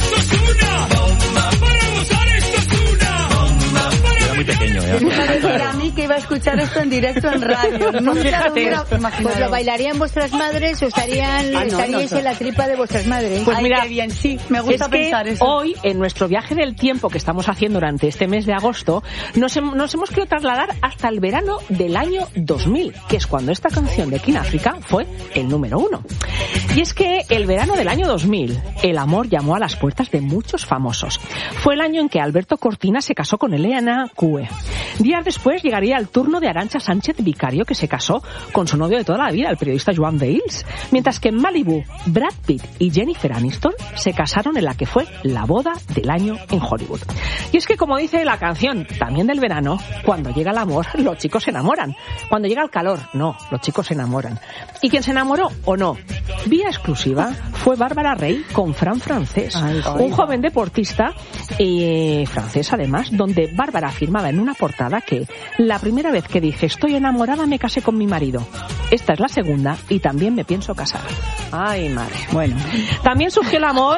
Era muy pequeño, ¿eh? Para mí que iba a escuchar esto en directo en radio. No Fíjate, pues lo bailarían vuestras madres o estarían, ah, no, estaríais no, no. en la tripa de vuestras madres. Pues Ay, mira, qué bien, sí, me gusta es pensar que eso. Hoy, en nuestro viaje del tiempo que estamos haciendo durante este mes de agosto, nos, he, nos hemos querido trasladar hasta el verano del año dos mil, que es cuando esta canción de King África fue el número uno. Y es que el verano del año dos mil, el amor llamó a las puertas de muchos famosos. Fue el año en que Alberto Cortina se casó con Eleana Cue. Días después llegaría el turno de Arantxa Sánchez Vicario, que se casó con su novio de toda la vida, el periodista Joan Bales. Mientras que en Malibu, Brad Pitt y Jennifer Aniston se casaron en la que fue la boda del año en Hollywood. Y es que, como dice la canción, también del verano, cuando llega el amor, los chicos se enamoran. Cuando llega el calor, no, los chicos se enamoran. ¿Y quién se enamoró o no? Vía exclusiva fue Bárbara Rey con Fran Francés, ay, un ay, joven deportista eh, francés además, donde Bárbara afirmaba en una portada que la primera vez que dije estoy enamorada me casé con mi marido. Esta es la segunda y también me pienso casar. Ay, madre. Bueno. También surgió el amor.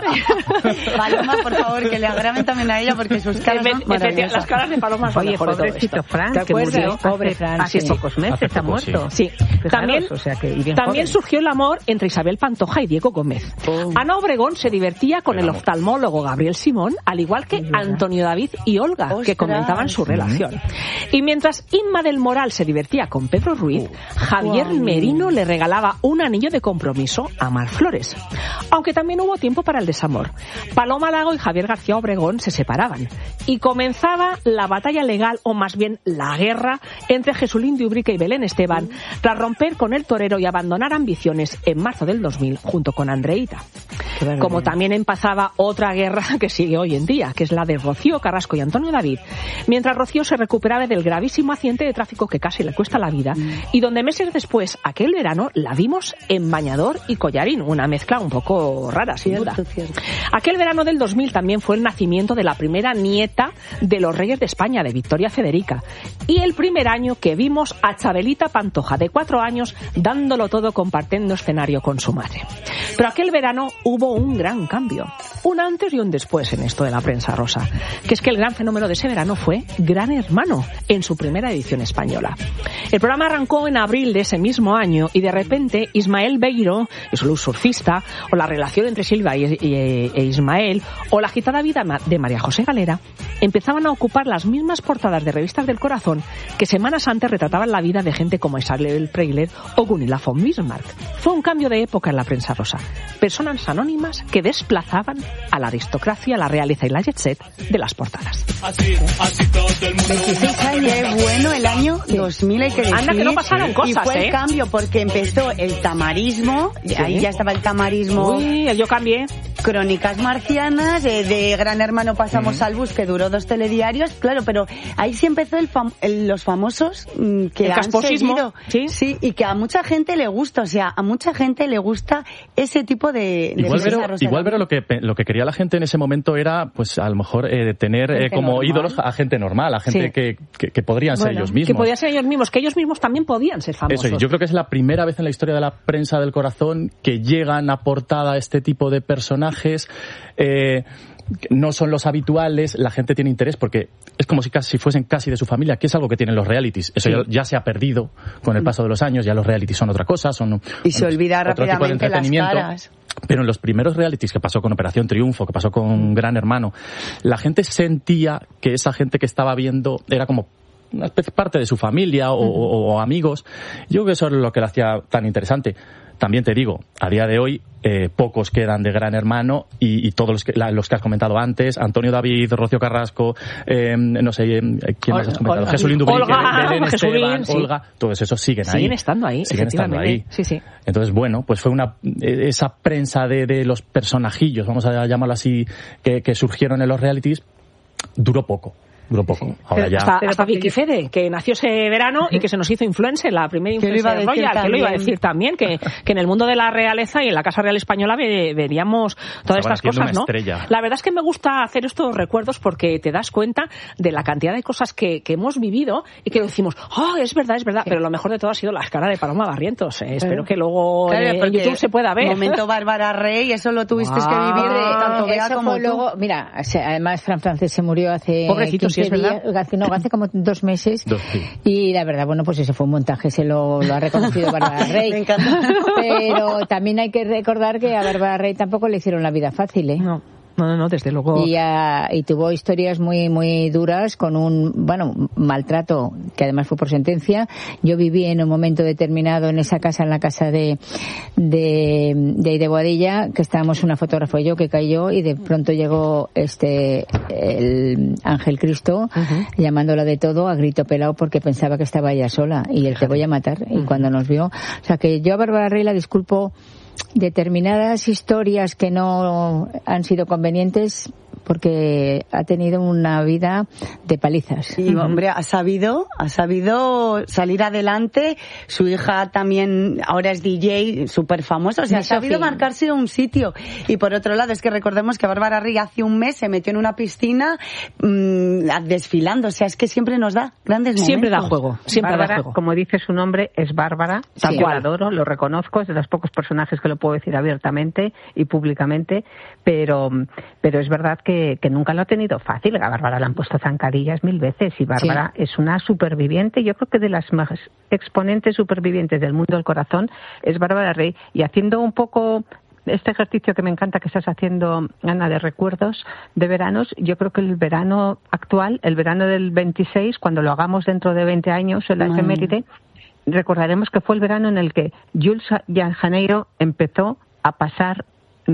Paloma, por favor, que le agraven también a ella porque sus caras son maravillosas. Las caras de Paloma son Oye, mejores. pobrecito Fran, que murió pobre Fran, hace sí. pocos meses, Hace ha muerto. Sí. Fijaros, También, o sea que, y bien también joven. surgió el amor entre Isabel Pantoja y Diego Gómez. Oh. Ana Obregón se divertía con el, el oftalmólogo Gabriel Simón, al igual que Antonio David y Olga, ¡ostras!, que comentaban su relación. Y mientras Inma del Moral se divertía con Pedro Ruiz, uh, Javier wow. Merino le regalaba un anillo de compromiso a Mar Flores. Aunque también hubo tiempo para el desamor. Paloma Lago y Javier García Obregón se separaban y comenzaba la batalla legal, o más bien la guerra, entre Jesulín de Ubrique y Belén Esteban, tras romper con el torero y abandonar ambiciones en marzo del dos mil junto con Andreita. Como también empezaba otra guerra que sigue hoy en día, que es la de Rocío Carrasco y Antonio David, mientras Rocío se recuperaba del gravísimo accidente de tráfico que casi le cuesta la vida, y donde meses después, aquel verano, la vimos en bañador y collarín, una mezcla un poco rara, sin duda. Aquel verano del dos mil también fue el nacimiento de la primera nieta de los reyes de España, de Victoria Federica, y el primer año que vimos a Chabelita Pantoja, de cuatro años, dándolo todo compartiendo escenario con su madre. Pero aquel verano hubo un gran cambio, un antes y un después en esto de la prensa rosa, que es que el gran fenómeno de ese verano fue Gran Hermano, en su primera edición española. El programa arrancó en abril de ese mismo año y de repente Ismael Beiro, es un surfista, o la relación entre Silva y, y, e Ismael, o la agitada vida de María José Galera, empezaban a ocupar las mismas portadas de revistas del corazón que semanas antes retrataban la vida de gente como Isabel Preisler o Gunilla von Bismarck. Fue un cambio de época en la prensa rosa. Personas anónimas que desplazaban a la aristocracia, la realeza y la jet set de las portadas. Así, así todo el mundo. veintiséis años, qué bueno el año dos mil, hay que decir. Anda, que no pasaron cosas, y fue ¿eh? el cambio porque empezó el tamarismo, sí. Ahí ya estaba el tamarismo. Uy, yo cambié. Crónicas marcianas, de, de Gran Hermano pasamos mm. al Bus, que duró dos telediarios, claro, pero ahí sí empezó el fam el, los famosos mm, que el han seguido. ¿Sí? Sí, y que a mucha gente le gusta, o sea, a mucha gente le gusta ese tipo de... de igual pero, igual pero lo que lo que quería la gente en ese momento era, pues a lo mejor, eh, tener eh, como normal. ídolos a gente normal, a gente sí. que, que, que podrían bueno, ser ellos mismos. Que podían ser ellos mismos, que ellos mismos también podían ser famosos. Eso, yo creo que es la primera vez en la historia de la prensa del corazón que llegan a portada este tipo de personajes. Eh, no son los habituales, la gente tiene interés porque es como si casi fuesen casi de su familia, que es algo que tienen los realities. Eso sí. ya, ya se ha perdido con el paso de los años, ya los realities son otra cosa, son y se olvida rápidamente las caras. Pero en los primeros realities que pasó con Operación Triunfo, que pasó con Gran Hermano, la gente sentía que esa gente que estaba viendo era como una especie parte de su familia o, uh-huh. o, o amigos. Yo creo que eso es lo que lo hacía tan interesante. También te digo, a día de hoy eh, pocos quedan de Gran Hermano y, y todos los que, la, los que has comentado antes, Antonio David, Rocío Carrasco, eh, no sé, eh, ¿quién más has comentado? Jesulín Dubrique, Belén Esteban, sí. Olga, todos esos siguen ahí. Siguen estando ahí, siguen estando ahí. Sí, sí. Entonces, bueno, pues fue una esa prensa de, de los personajillos, vamos a llamarlo así, que, que surgieron en los realities, duró poco. Duró poco. Sí. Ahora ya... Hasta, hasta Vicky Fede, que nació ese verano y que se nos hizo influencer, la primera influencer royal, que lo iba a decir también, que, que en el mundo de la realeza y en la Casa Real Española ve, veríamos todas Estaban estas cosas, ¿no? Estrella. La verdad es que me gusta hacer estos recuerdos porque te das cuenta de la cantidad de cosas que, que hemos vivido y que decimos, oh, es verdad, es verdad, sí. Pero lo mejor de todo ha sido la cara de Paloma Barrientos. Eh, espero que luego claro, eh, en YouTube se pueda ver. Momento Bárbara Rey, eso lo tuviste ah, que vivir de tanto Bea como tú. Luego, mira, además Fran Francés se murió hace Pobrecito, quince sí, es verdad. días, no, hace como dos meses dos, sí. Y la verdad, bueno, pues ese fue un montaje, se lo, lo ha reconocido Bárbara Rey. Me encanta. Pero también hay que recordar que a Bárbara Rey tampoco le hicieron la vida fácil, ¿eh? No. No, no, no, desde luego. Y, uh, y tuvo historias muy muy duras con un, bueno, maltrato que además fue por sentencia. Yo viví en un momento determinado en esa casa, en la casa de de, de, de Boadilla, que estábamos una fotógrafa y yo que cayó y de pronto llegó este el Ángel Cristo uh-huh. llamándola de todo a grito pelado porque pensaba que estaba ella sola y él te voy a matar. Uh-huh. Y cuando nos vio, o sea que yo a Bárbara Rey la disculpo determinadas historias que no han sido convenientes porque ha tenido una vida de palizas. Y hombre, ha sabido, ha sabido salir adelante. Su hija también ahora es D J súper famosa, o sea, ha sabido marcarse un sitio. Y por otro lado, es que recordemos que Bárbara Rey hace un mes se metió en una piscina mmm, desfilando, o sea, es que siempre nos da grandes momentos. Siempre da juego, siempre Bárbara, da juego. Como dice su nombre, es Bárbara, Tal yo cual. la adoro, lo reconozco, es de los pocos personajes que lo puedo decir abiertamente y públicamente, pero, pero es verdad que, que nunca lo ha tenido fácil. A Bárbara le han puesto zancadillas mil veces y Bárbara sí. es una superviviente, yo creo que de las más exponentes supervivientes del mundo del corazón es Bárbara Rey, y haciendo un poco este ejercicio que me encanta que estás haciendo, Ana, de recuerdos de veranos, yo creo que el verano actual, el verano del veintiséis, cuando lo hagamos dentro de veinte años en la efeméride, recordaremos que fue el verano en el que Jules Janeiro empezó a pasar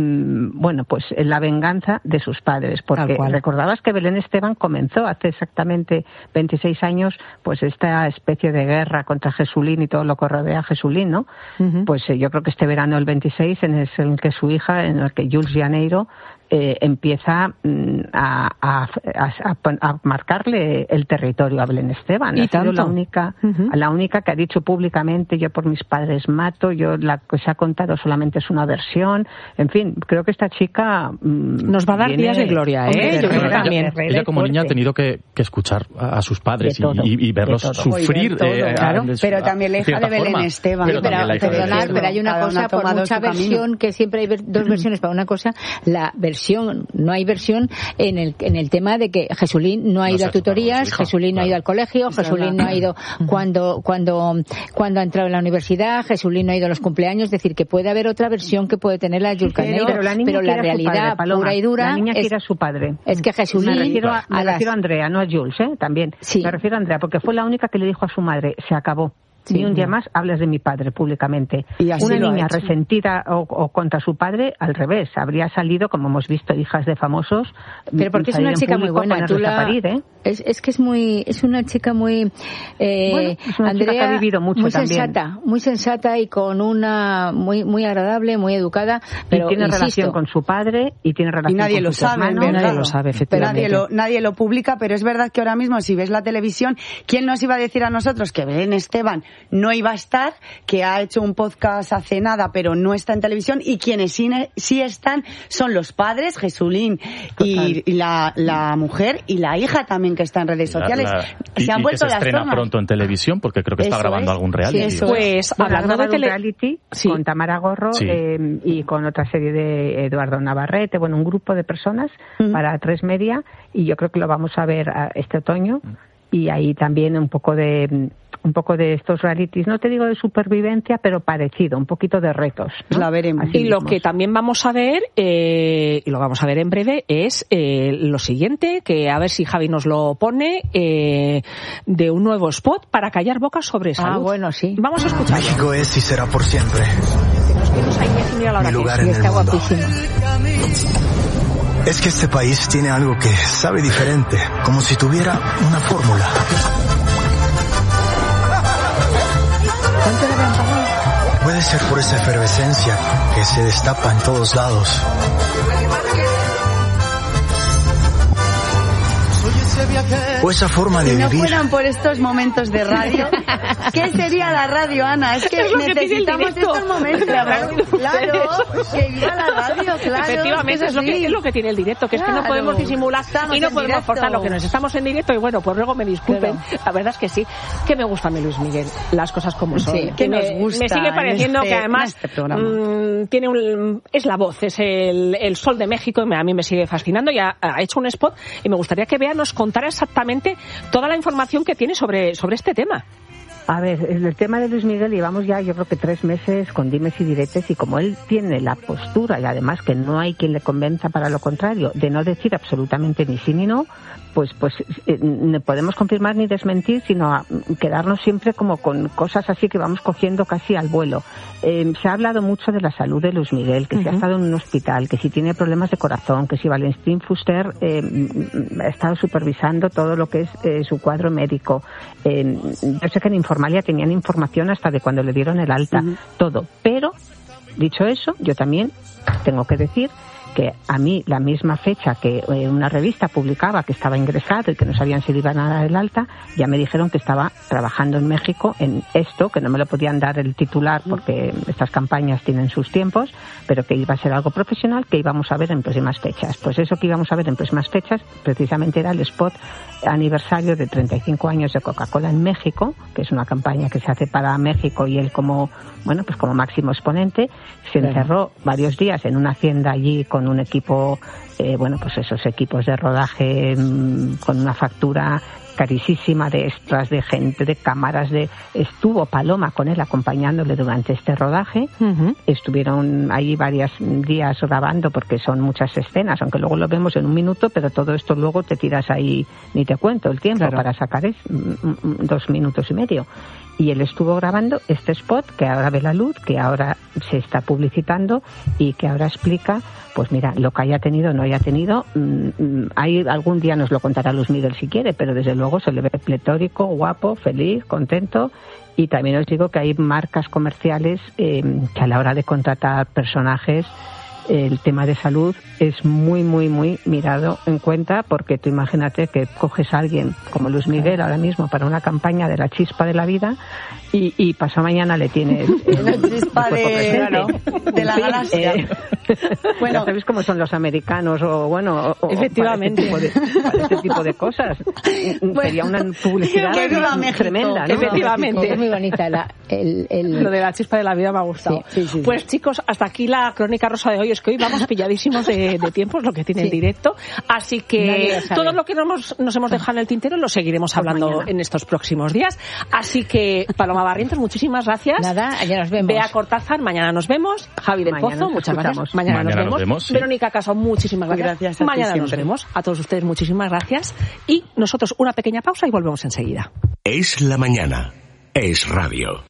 bueno, pues la venganza de sus padres, porque recordabas que Belén Esteban comenzó hace exactamente veintiséis años pues esta especie de guerra contra Jesulín y todo lo que rodea a Jesulín, ¿no? Uh-huh. Pues eh, yo creo que este verano del veintiséis en el, en el que su hija, en el que Jules Janeiro Eh, empieza mm, a, a, a, a marcarle el territorio a Belén Esteban. Y ha tanto. sido la única, uh-huh. la única que ha dicho públicamente: yo por mis padres mato, yo la que se ha contado solamente es una versión. En fin, creo que esta chica mm, nos va a dar viene, días de gloria, ¿eh? Yo creo que también. Ella, ella como niña ha tenido que, que escuchar a sus padres todo, y, y verlos sufrir. Todo, eh, claro. a, pero también la hija de Belén forma. Esteban. Pero, pero, perdonad, pero hay una Cada cosa, una por mucha versión, camino. que siempre hay ver, dos versiones para una cosa, la versión, no hay versión en el en el tema de que Jesulín no ha ido no a tutorías, Jesulín no ha ido al colegio, Jesulín no ha ido cuando cuando cuando ha entrado en la universidad, Jesulín no ha ido a los cumpleaños, es decir, que puede haber otra versión que puede tener la Jules Janeiro, pero la, pero la realidad padre, pura y dura la niña es, quiere a su padre. Es que Jesulín, me refiero a, me a, las... refiero a Andrea, no a Jules, ¿eh? También. Sí. Me refiero a Andrea, porque fue la única que le dijo a su madre: se acabó. Sí, ni un día más hablas de mi padre públicamente. Una niña resentida o, o contra su padre, al revés, habría salido, como hemos visto, hijas de famosos. Pero porque es una chica muy buena. Tú la... parir, ¿eh? es, es que es muy, es una chica muy, eh, bueno, es una Andrea, chica que ha vivido mucho muy también. sensata, muy sensata y con una muy, muy agradable, muy educada. Pero y tiene insisto, relación con su padre y tiene relación y nadie con lo sus sabe, hermanos. Nadie lo sabe, efectivamente. Nadie lo, nadie lo publica, pero es verdad que ahora mismo, si ves la televisión, ¿quién nos iba a decir a nosotros que Belén Esteban no iba a estar? Que ha hecho un podcast hace nada, pero no está en televisión, y quienes sí, sí están son los padres, Jesulín y, y la, la mujer y la hija también, que está en redes sociales. La, la, se y, han y vuelto que se las estrena formas. pronto en televisión, porque creo que está eso grabando es. algún reality. Sí, pues bueno, hablando de tele... reality sí. con Tamara Gorro sí. eh, y con otra serie de Eduardo Navarrete, bueno, un grupo de personas uh-huh. para tres media, y yo creo que lo vamos a ver este otoño. Uh-huh. Y ahí también un poco de un poco de estos realities, no te digo de supervivencia, pero parecido, un poquito de retos, ¿no? La veremos. Así y mismos. Lo que también vamos a ver, eh, y lo vamos a ver en breve, es eh, lo siguiente, que a ver si Javi nos lo pone, eh, de un nuevo spot para callar bocas sobre salud. Ah, bueno, sí. Vamos a escuchar. México es y será por siempre mi lugar en el está mundo. Guapísimo. Es que este país tiene algo que sabe diferente, como si tuviera una fórmula. ¿Cuánto le habían pagado? Puede ser por esa efervescencia que se destapa en todos lados. O esa forma de si no vivir. Si no fueran por estos momentos de radio, ¿qué sería la radio, Ana? Es que es necesitamos que estos momentos. Claro, que viva la radio, claro. Efectivamente, es, es, lo que, es lo que tiene el directo, que claro. es que no podemos disimular estamos y no podemos directo. Forzar lo que nos estamos en directo, y bueno, pues luego me disculpen, claro. La verdad es que sí, que me gusta a mí Luis Miguel, las cosas como son. Sí, que me, nos gusta me sigue pareciendo este, que además este mmm, tiene un, es la voz, es el, el sol de México, y a mí me sigue fascinando, y ha, ha hecho un spot, y me gustaría que Bea nos contara exactamente toda la información que tiene sobre, sobre este tema. A ver, en el tema de Luis Miguel llevamos ya yo creo que tres meses con dimes y diretes, y como él tiene la postura, y además que no hay quien le convenza para lo contrario, de no decir absolutamente ni sí ni no, pues pues eh, no podemos confirmar ni desmentir, sino a quedarnos siempre como con cosas así que vamos cogiendo casi al vuelo. Eh, se ha hablado mucho de la salud de Luis Miguel, que uh-huh. si ha estado en un hospital, que si tiene problemas de corazón, que si Valentín Fuster eh, ha estado supervisando todo lo que es eh, su cuadro médico. Eh, yo sé que en Informalia tenían información hasta de cuando le dieron el alta, uh-huh. todo. Pero, dicho eso, yo también tengo que decir que a mí la misma fecha que eh, una revista publicaba que estaba ingresado y que no sabían si le iban a dar el alta, ya me dijeron que estaba trabajando en México en esto, que no me lo podían dar el titular porque estas campañas tienen sus tiempos, pero que iba a ser algo profesional que íbamos a ver en próximas fechas. Pues eso que íbamos a ver en próximas fechas precisamente era el spot aniversario de treinta y cinco años de Coca-Cola en México, que es una campaña que se hace para México y él como, bueno, pues como máximo exponente. Se encerró varios días en una hacienda allí con un equipo, eh, bueno, pues esos equipos de rodaje mmm, con una factura carísima de extras, de gente, de cámaras, de estuvo Paloma con él acompañándole durante este rodaje. Uh-huh. Estuvieron ahí varios días grabando porque son muchas escenas, aunque luego lo vemos en un minuto, pero todo esto luego te tiras ahí, ni te cuento el tiempo, claro, para sacar es dos minutos y medio. Y él estuvo grabando este spot que ahora ve la luz, que ahora se está publicitando y que ahora explica, pues mira, lo que haya tenido o no haya tenido. Mmm, hay, algún día nos lo contará Luis Miguel si quiere, pero desde luego se le ve pletórico, guapo, feliz, contento. Y también os digo que hay marcas comerciales eh, que a la hora de contratar personajes, el tema de salud es muy, muy, muy mirado en cuenta, porque tú imagínate que coges a alguien como Luis Miguel ahora mismo para una campaña de la chispa de la vida y, y pasado mañana le tienes eh, la chispa de, claro, de la galaxia. Eh, bueno, ¿sabéis cómo son los americanos? O bueno, o, efectivamente, para este, tipo de, para este tipo de cosas. Bueno, sería una publicidad tremenda, ¿no? Efectivamente. Es muy bonita la, el, el... lo de la chispa de la vida me ha gustado. Sí, sí, sí, pues sí. Chicos, hasta aquí la crónica rosa de hoy. Es que hoy vamos pilladísimos de, de tiempo, es lo que tiene sí. el directo. Así que todo lo que nos, nos hemos dejado en el tintero lo seguiremos hablando mañana, en estos próximos días. Así que, Paloma Barrientos, muchísimas gracias. Nada, ya nos vemos. Bea Cortázar, mañana nos vemos. Javi del mañana Pozo, muchas gracias. Mañana, mañana nos vemos. Nos vemos sí. Verónica Caso, muchísimas gracias. gracias a mañana ti nos vemos. A todos ustedes, muchísimas gracias. Y nosotros una pequeña pausa y volvemos enseguida. Es la mañana. Es radio.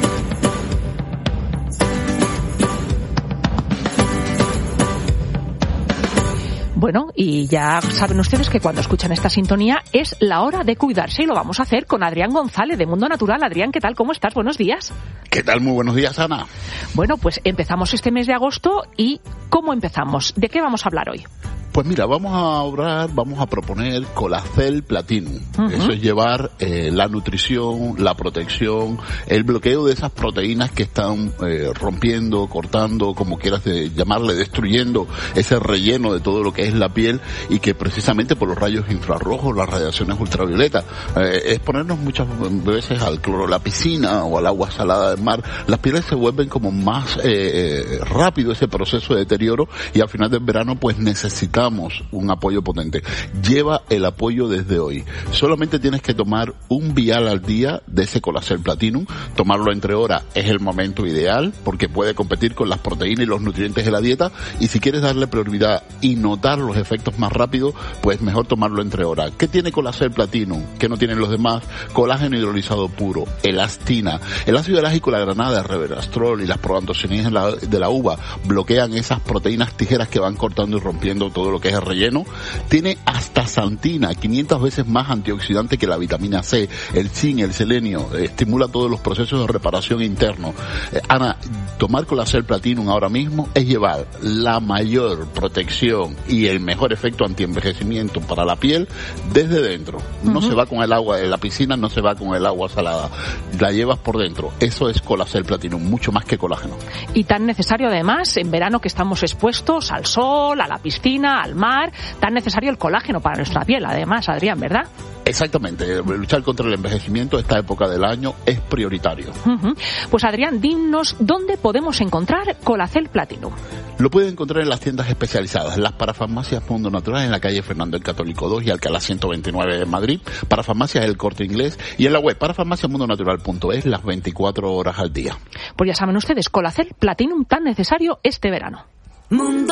Bueno, y ya saben ustedes que cuando escuchan esta sintonía es la hora de cuidarse y lo vamos a hacer con Adrián González de Mundo Natural. Adrián, ¿qué tal? ¿Cómo estás? Buenos días. ¿Qué tal? Muy buenos días, Ana. Bueno, pues empezamos este mes de agosto y ¿cómo empezamos? ¿De qué vamos a hablar hoy? Pues mira, vamos a hablar, vamos a proponer Colacel Platinum. Uh-huh. Eso es llevar eh, la nutrición, la protección, el bloqueo de esas proteínas que están eh, rompiendo, cortando, como quieras de llamarle, destruyendo ese relleno de todo lo que es la piel y que precisamente por los rayos infrarrojos, las radiaciones ultravioletas, eh, exponernos muchas veces al cloro de la piscina o al agua salada del mar, las pieles se vuelven como más eh, rápido ese proceso de deterioro y al final del verano pues necesitamos un apoyo potente. Lleva el apoyo desde hoy. Solamente tienes que tomar un vial al día de ese Colacel Platinum. Tomarlo entre horas es el momento ideal porque puede competir con las proteínas y los nutrientes de la dieta, y si quieres darle prioridad y notar los efectos más rápido, pues mejor tomarlo entre horas. ¿Qué tiene Colacel Platinum? ¿Qué no tienen los demás? Colágeno hidrolizado puro, elastina, el ácido elágico, la granada, el resveratrol y las proantocianinas de la, de la uva bloquean esas proteínas tijeras que van cortando y rompiendo todo lo que es el relleno. Tiene hasta astaxantina, quinientas veces más antioxidante que la vitamina C, el zinc, el selenio, eh, estimula todos los procesos de reparación interno. Eh, Ana, tomar Colacel Platinum ahora mismo es llevar la mayor protección y el mejor efecto antienvejecimiento para la piel desde dentro. No uh-huh. se va con el agua de la piscina, no se va con el agua salada, la llevas por dentro. Eso es Colacel Platinum, mucho más que colágeno. Y tan necesario además en verano que estamos expuestos al sol, a la piscina, al mar, tan necesario el colágeno para nuestra piel, además, Adrián, ¿verdad? Exactamente, luchar contra el envejecimiento esta época del año es prioritario. Uh-huh. Pues Adrián, dinos dónde podemos encontrar Colacel Platinum. Lo pueden encontrar en las tiendas especializadas, las parafarmacias Mundo Natural en la calle Fernando el Católico dos y Alcalá ciento veintinueve de Madrid, parafarmacias El Corte Inglés y en la web parafarmacia mundo natural punto es las veinticuatro horas al día. Pues ya saben ustedes, Colacel Platinum tan necesario este verano. Mundo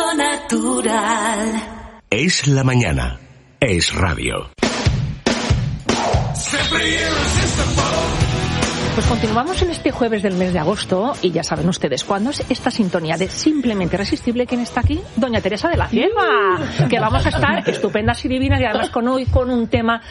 Natural. Es la mañana. Es radio. Pues continuamos en este jueves del mes de agosto y ya saben ustedes cuándo es esta sintonía de Simplemente Irresistible. ¿Quién está aquí? Doña Teresa de la Cierva, que vamos a estar estupendas y divinas y además con hoy con un tema que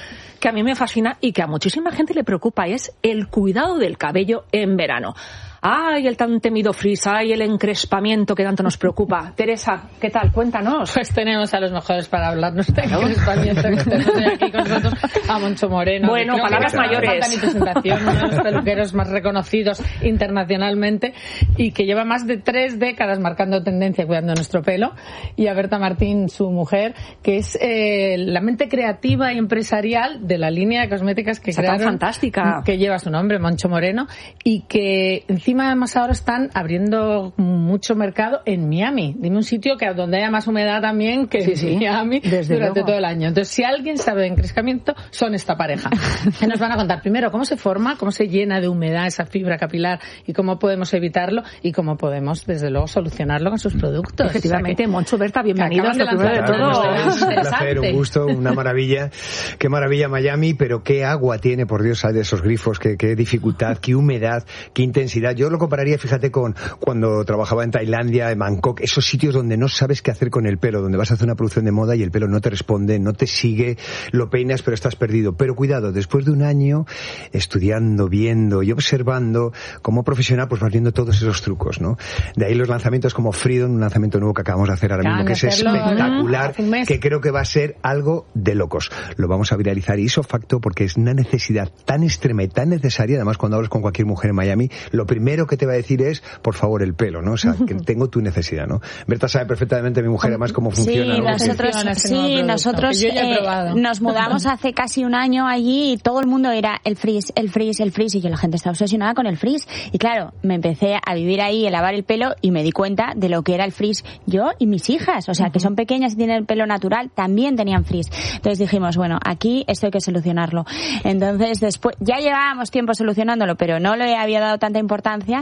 que a mí me fascina y que a muchísima gente le preocupa, es el cuidado del cabello en verano. ¡Ay, el tan temido frizz! ¡Ay, el encrespamiento que tanto nos preocupa! Teresa, ¿qué tal? Cuéntanos. Pues tenemos a los mejores para hablarnos de encrespamiento, que tenemos aquí con nosotros a Moncho Moreno. Bueno, palabras que mayores. No falta ni presentación, uno de los peluqueros más reconocidos internacionalmente y que lleva más de tres décadas marcando tendencia cuidando nuestro pelo. Y a Berta Martín, su mujer, que es eh, la mente creativa y empresarial de la línea de cosméticas que Está crearon. tan fantástica. Que lleva su nombre, Moncho Moreno, y que encima además ahora están abriendo mucho mercado en Miami. Dime un sitio que donde haya más humedad también que sí, en sí. Miami Desde durante luego. todo el año. Entonces, si alguien sabe de encrescamiento, son esta pareja. Que nos van a contar primero cómo se forma, cómo se llena de humedad esa fibra capilar y cómo podemos evitarlo y cómo podemos, desde luego, solucionarlo con sus productos. Efectivamente, o sea que, Moncho, Berta, bienvenidos. De Lo primero de todo. Un placer, un gusto, una maravilla. Qué maravilla Miami, pero qué agua tiene, por Dios, sale de esos grifos, qué, qué dificultad, qué humedad, qué intensidad. Yo lo compararía, fíjate, con cuando trabajaba en Tailandia, en Bangkok, esos sitios donde no sabes qué hacer con el pelo, donde vas a hacer una producción de moda y el pelo no te responde, no te sigue, lo peinas pero estás perdido. Pero cuidado, después de un año estudiando, viendo y observando, como profesional, pues vas viendo todos esos trucos, ¿no? De ahí los lanzamientos como Freedom, un lanzamiento nuevo que acabamos de hacer ahora mismo, que es espectacular, que creo que va a ser algo de locos. Lo vamos a viralizar ipso facto porque es una necesidad tan extrema y tan necesaria. Además, cuando hablas con cualquier mujer en Miami, lo primero que te va a decir es, por favor, el pelo, ¿no? O sea, que tengo tu necesidad, ¿no? Berta sabe perfectamente, mi mujer, además, cómo funciona. Sí, ¿no? nosotros, sí, nosotros eh, nos mudamos hace casi un año allí y todo el mundo era el frizz, el frizz, el frizz, y yo, la gente está obsesionada con el frizz. Y claro, me empecé a vivir ahí, a lavar el pelo y me di cuenta de lo que era el frizz yo y mis hijas, o sea, que son pequeñas y tienen el pelo natural, también tenían frizz. Entonces dijimos, bueno, aquí esto hay que solucionarlo. Entonces después, ya llevábamos tiempo solucionándolo, pero no le había dado tanta importancia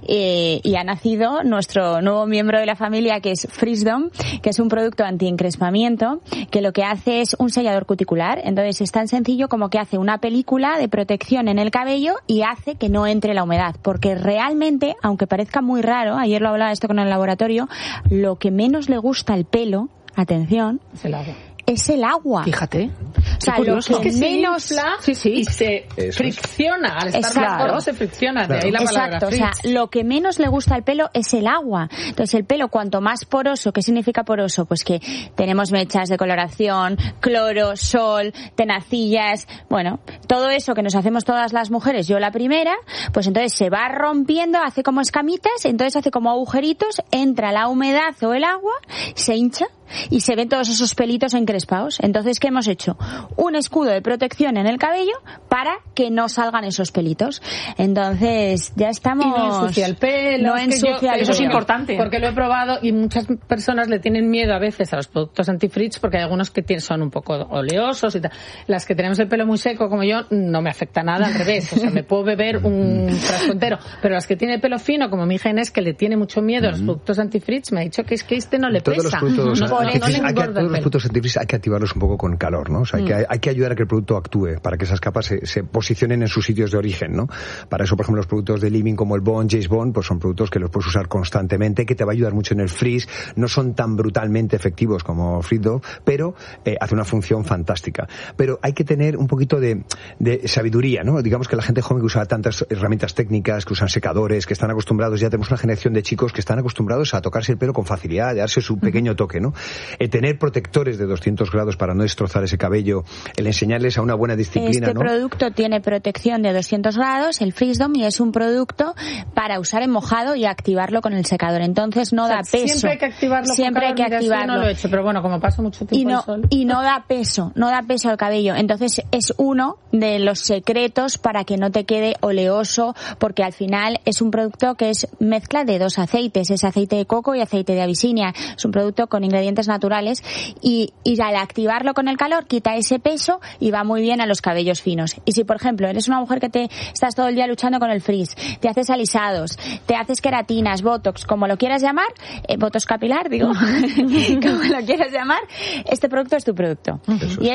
eh, y ha nacido nuestro nuevo miembro de la familia, que es Freedom, que es un producto anti-encrespamiento, que lo que hace es un sellador cuticular. Entonces es tan sencillo como que hace una película de protección en el cabello y hace que no entre la humedad, porque realmente, aunque parezca muy raro, ayer lo hablaba esto con el laboratorio, lo que menos le gusta al pelo, atención, es el agua. Es el agua. Fíjate. O sea, lo que, es que menos se infla sí, sí. y se Eso fricciona. Al estar Exacto. más gordo se fricciona. Claro. De ahí la palabra Exacto. frizz. O sea, lo que menos le gusta al pelo es el agua. Entonces, el pelo, cuanto más poroso, ¿qué significa poroso? Pues que tenemos mechas de coloración, cloro, sol, tenacillas, bueno, todo eso que nos hacemos todas las mujeres, yo la primera, pues entonces se va rompiendo, hace como escamitas, entonces hace como agujeritos, entra la humedad o el agua, se hincha y se ven todos esos pelitos encrespados. Entonces, ¿qué hemos hecho? Un escudo de protección en el cabello para que no salgan esos pelitos. Entonces, ya estamos... Y no ensucia el pelo. No ensucia el Eso es pelo. importante. Porque lo he probado y muchas personas le tienen miedo a veces a los productos anti-frizz porque hay algunos que tienen, son un poco oleosos y tal. Las que tenemos el pelo muy seco como yo, no me afecta nada, al revés. O sea, me puedo beber un frasco entero. Pero las que tienen el pelo fino, como mi hija Inés, que le tiene mucho miedo a los productos anti-frizz, me ha dicho que es que este no le Todos pesa. Los productos, no, hay no, que, no le hay que, engorda todos el los pelo. productos anti-frizz hay que activarlos un poco con calor, ¿no? O sea, hay, mm. que, hay que ayudar a que el producto actúe para que esas capas se, se posicionen en sus sitios de origen, ¿no? Para eso, por ejemplo, los productos de Living como el Bond, Jace Bond, pues son productos que los puedes usar constantemente, que te va a ayudar mucho en el frizz. No son tan brutalmente efectivos como Freedom, pero eh, hace una función fantástica. Pero hay que tener un poquito de, de sabiduría, ¿no? Digamos que la gente joven que usa tantas herramientas técnicas, que usan secadores, que están acostumbrados, ya tenemos una generación de chicos que están acostumbrados a tocarse el pelo con facilidad, a darse su pequeño toque, ¿no? El tener protectores de doscientos grados para no destrozar ese cabello, el enseñarles a una buena disciplina, este ¿no? producto tiene protección de doscientos grados, el Freedom, y es un producto para usar en mojado y activarlo con el secador. Entonces no o sea, da peso. Siempre hay que activarlo. Siempre hay que Mira, activarlo. No lo he hecho, pero bueno, como paso mucho tiempo y no, al sol. y no da peso, no da peso al cabello. Entonces es uno de los secretos para que no te quede oleoso, porque al final es un producto que es mezcla de dos aceites, es aceite de coco y aceite de abisinia. Es un producto con ingredientes naturales y, y al activarlo con el calor quita ese peso y va muy bien a los cabellos finos. Y si, por ejemplo, eres una mujer que te estás todo el día luchando con el frizz, te haces alisados, te haces queratinas, botox, como lo quieras llamar, eh, botox capilar, digo, como lo quieras llamar, este producto es tu producto. Eso. Y es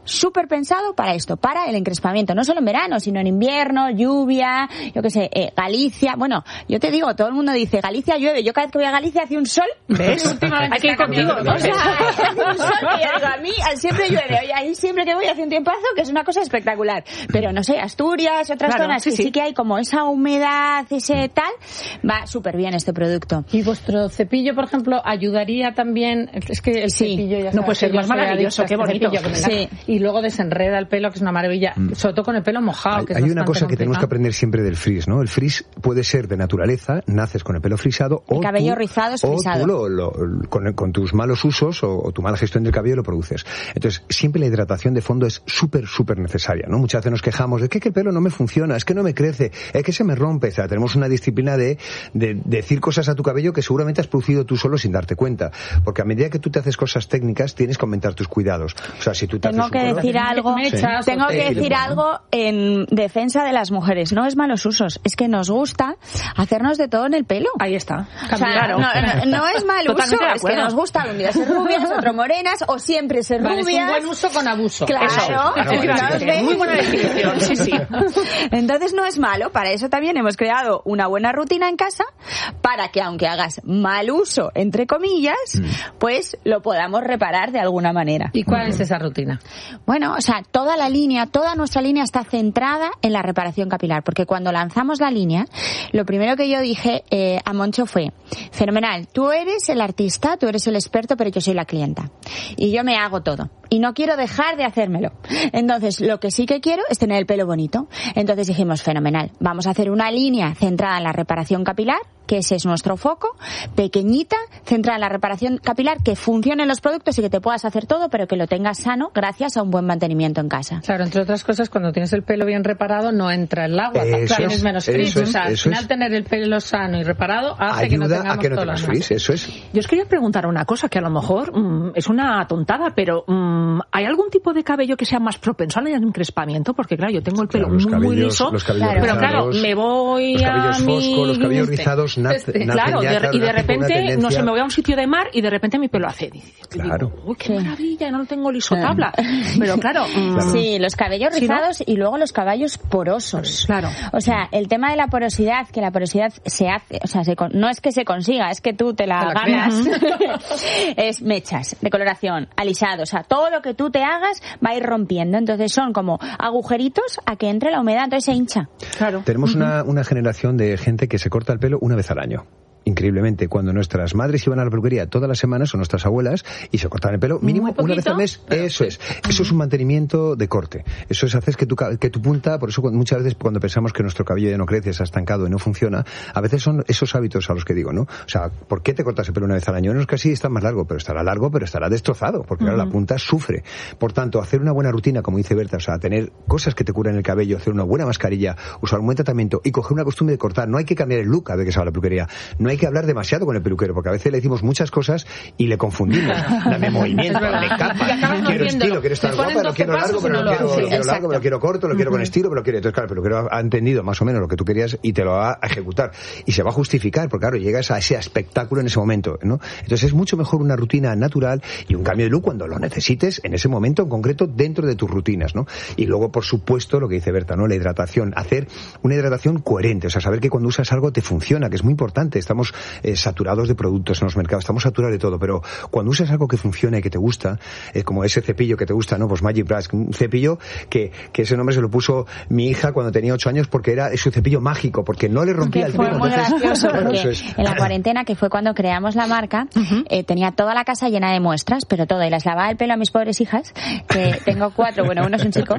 súper pensado para esto, para el encrespamiento, no solo en verano, sino en invierno, lluvia, yo qué sé, eh, Galicia. Bueno, yo te digo, todo el mundo dice, Galicia llueve. Yo cada vez que voy a Galicia hace un sol. ¿Ves? Hay que ir contigo. O sea, hace un sol que yo digo, a mí siempre llueve. Oye, ahí siempre que voy hace un tiempazo, que es una cosa espectacular. Pero no sé, Asturias, otras claro, zonas sí, que sí. sí que hay como esa humedad, ese tal, va súper bien este producto. Y vuestro cepillo, por ejemplo, ayudaría también, es que el sí. cepillo ya no puede ser más maravilloso, qué bonito. Sí. Y luego desenreda el pelo, que es una maravilla, mm. sobre todo con el pelo mojado. Hay, que es hay una cosa complicado. que tenemos que aprender siempre del frizz, ¿no? El frizz puede ser de naturaleza, naces con el pelo frisado, el o cabello tú, rizado es o frisado. tú lo, lo, con, con tus malos usos o, o tu mala gestión del cabello lo produces. Entonces, siempre la hidratación de fondo es súper, súper necesaria, ¿no? Muchas veces nos quejamos de que, que el pelo no me funciona, es que no me crece, es que se me rompe. O sea, tenemos una disciplina de, de, de decir cosas a tu cabello que seguramente has producido tú solo sin darte cuenta. Porque a medida que tú te haces cosas técnicas, tienes que aumentar tus cuidados. O sea, si tú te tengo haces que un color, decir algo, sí. tengo Sí. que Sí. decir Sí. algo en defensa de las mujeres. No es malos usos, es que nos gusta hacernos de todo en el pelo. Ahí está. O sea, Claro. no, no, no es mal uso, Totalmente de es que acuerdo. nos gusta un día ser rubias, otro morenas, o siempre ser Vale, rubias. es un buen uso con abuso. Claro, Eso. Entonces, Muy buena definición, sí, sí. Entonces no es malo, para eso también hemos creado una buena rutina en casa, para que aunque hagas mal uso, entre comillas, mm. pues lo podamos reparar de alguna manera. ¿Y cuál es esa rutina? Bueno, o sea, toda la línea, toda nuestra línea está centrada en la reparación capilar, porque cuando lanzamos la línea, lo primero que yo dije eh, a Moncho fue, fenomenal, tú eres el artista, tú eres el experto, pero yo soy la clienta. Y yo me hago todo. Y no quiero dejar de hacérmelo. Entonces, lo que sí que quiero es tener el pelo bonito. Entonces dijimos, fenomenal, vamos a hacer una línea centrada en la reparación capilar, que ese es nuestro foco, pequeñita, centrada en la reparación capilar, que funcionen los productos y que te puedas hacer todo, pero que lo tengas sano gracias a un buen mantenimiento en casa. Claro, entre otras cosas, cuando tienes el pelo bien reparado, no entra el agua, eso tienes es, menos frizz. O sea, al final es. tener el pelo sano y reparado hace ayuda que no tengamos a que no todo tengas lo frizz, eso es. Yo os quería preguntar una cosa que a lo mejor mmm, es una tontada, pero mmm, ¿hay algún tipo de cabello que sea más propenso al encrespamiento? Porque claro, yo tengo el pelo claro, los muy, cabellos, muy liso, los cabellos pero rizados, claro, me voy los cabellos a mi... foscos, los cabellos rizados nacen, claro, ya, de, claro, y de repente, no sé, me voy a un sitio de mar y de repente mi pelo hace. Claro. Digo, uy, qué maravilla, no lo tengo liso tabla. Pero claro, claro. Sí, los cabellos rizados, ¿sí, no? Y luego los cabellos porosos. Claro. O sea, el tema de la porosidad, que la porosidad se hace, o sea, se, no es que se consiga, es que tú te la, te la ganas. Es mechas, decoloración, alisado, o sea, todo lo que tú te hagas va a ir rompiendo. Entonces son como agujeritos a que entre la humedad, entonces se hincha. Claro. Tenemos uh-huh. una, una generación de gente que se corta el pelo una vez al año. Increíblemente, cuando nuestras madres iban a la peluquería todas las semanas, o nuestras abuelas, y se cortaban el pelo mínimo una vez al mes, eso es. Eso es un mantenimiento de corte. Eso es hacer que tu, que tu punta, por eso muchas veces cuando pensamos que nuestro cabello ya no crece, está estancado y no funciona, a veces son esos hábitos a los que digo, ¿no? O sea, ¿por qué te cortas el pelo una vez al año? No es que así está más largo, pero estará largo, pero estará destrozado, porque ahora uh-huh. la punta sufre. Por tanto, hacer una buena rutina, como dice Berta, o sea, tener cosas que te curan el cabello, hacer una buena mascarilla, usar un buen tratamiento y coger una costumbre de cortar. No hay que cambiar el look a ver que se va a la peluquería. No hay que hablar demasiado con el peluquero, porque a veces le decimos muchas cosas y le confundimos. Dame movimiento, dame capa, quiero estilo, quiero estar guapa, lo quiero largo, pero lo quiero, lo quiero largo, pero lo quiero corto, lo quiero con estilo, pero lo quiero... Entonces, claro, el peluquero ha entendido más o menos lo que tú querías y te lo va a ejecutar. Y se va a justificar, porque claro, llegas a ese espectáculo en ese momento, ¿no? Entonces es mucho mejor una rutina natural y un cambio de look cuando lo necesites, en ese momento en concreto, dentro de tus rutinas, ¿no? Y luego, por supuesto, lo que dice Berta, ¿no? La hidratación. Hacer una hidratación coherente, o sea, saber que cuando usas algo te funciona, que es muy importante. Estamos eh, saturados de productos en los mercados, estamos saturados de todo, pero cuando usas algo que funciona y que te gusta, eh, como ese cepillo que te gusta, ¿no? Pues Magic Brush, un cepillo que, que ese nombre se lo puso mi hija cuando tenía ocho años porque era su cepillo mágico, porque no le rompía que el pelo. Fue muy Entonces, gracioso porque eso es. en la cuarentena, que fue cuando creamos la marca, uh-huh. eh, tenía toda la casa llena de muestras, pero toda, y les lavaba el pelo a mis pobres hijas, que tengo cuatro, bueno, uno es un chico,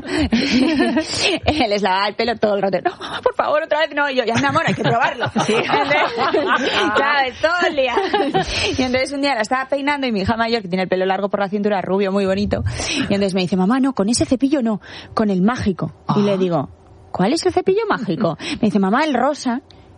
les lavaba el pelo todo el rato. No, mamá, por favor, otra vez no. Y yo, ya, mi amor, hay que probarlo. Sí. ¿Sabes? Todo el día. Y entonces un día la estaba peinando y mi hija mayor, que tiene el pelo largo por la cintura, rubio, muy bonito, y entonces me dice, mamá, no, con ese cepillo no, con el mágico. Ah. Y le digo, ¿cuál es el cepillo mágico? Me dice, mamá, el rosa.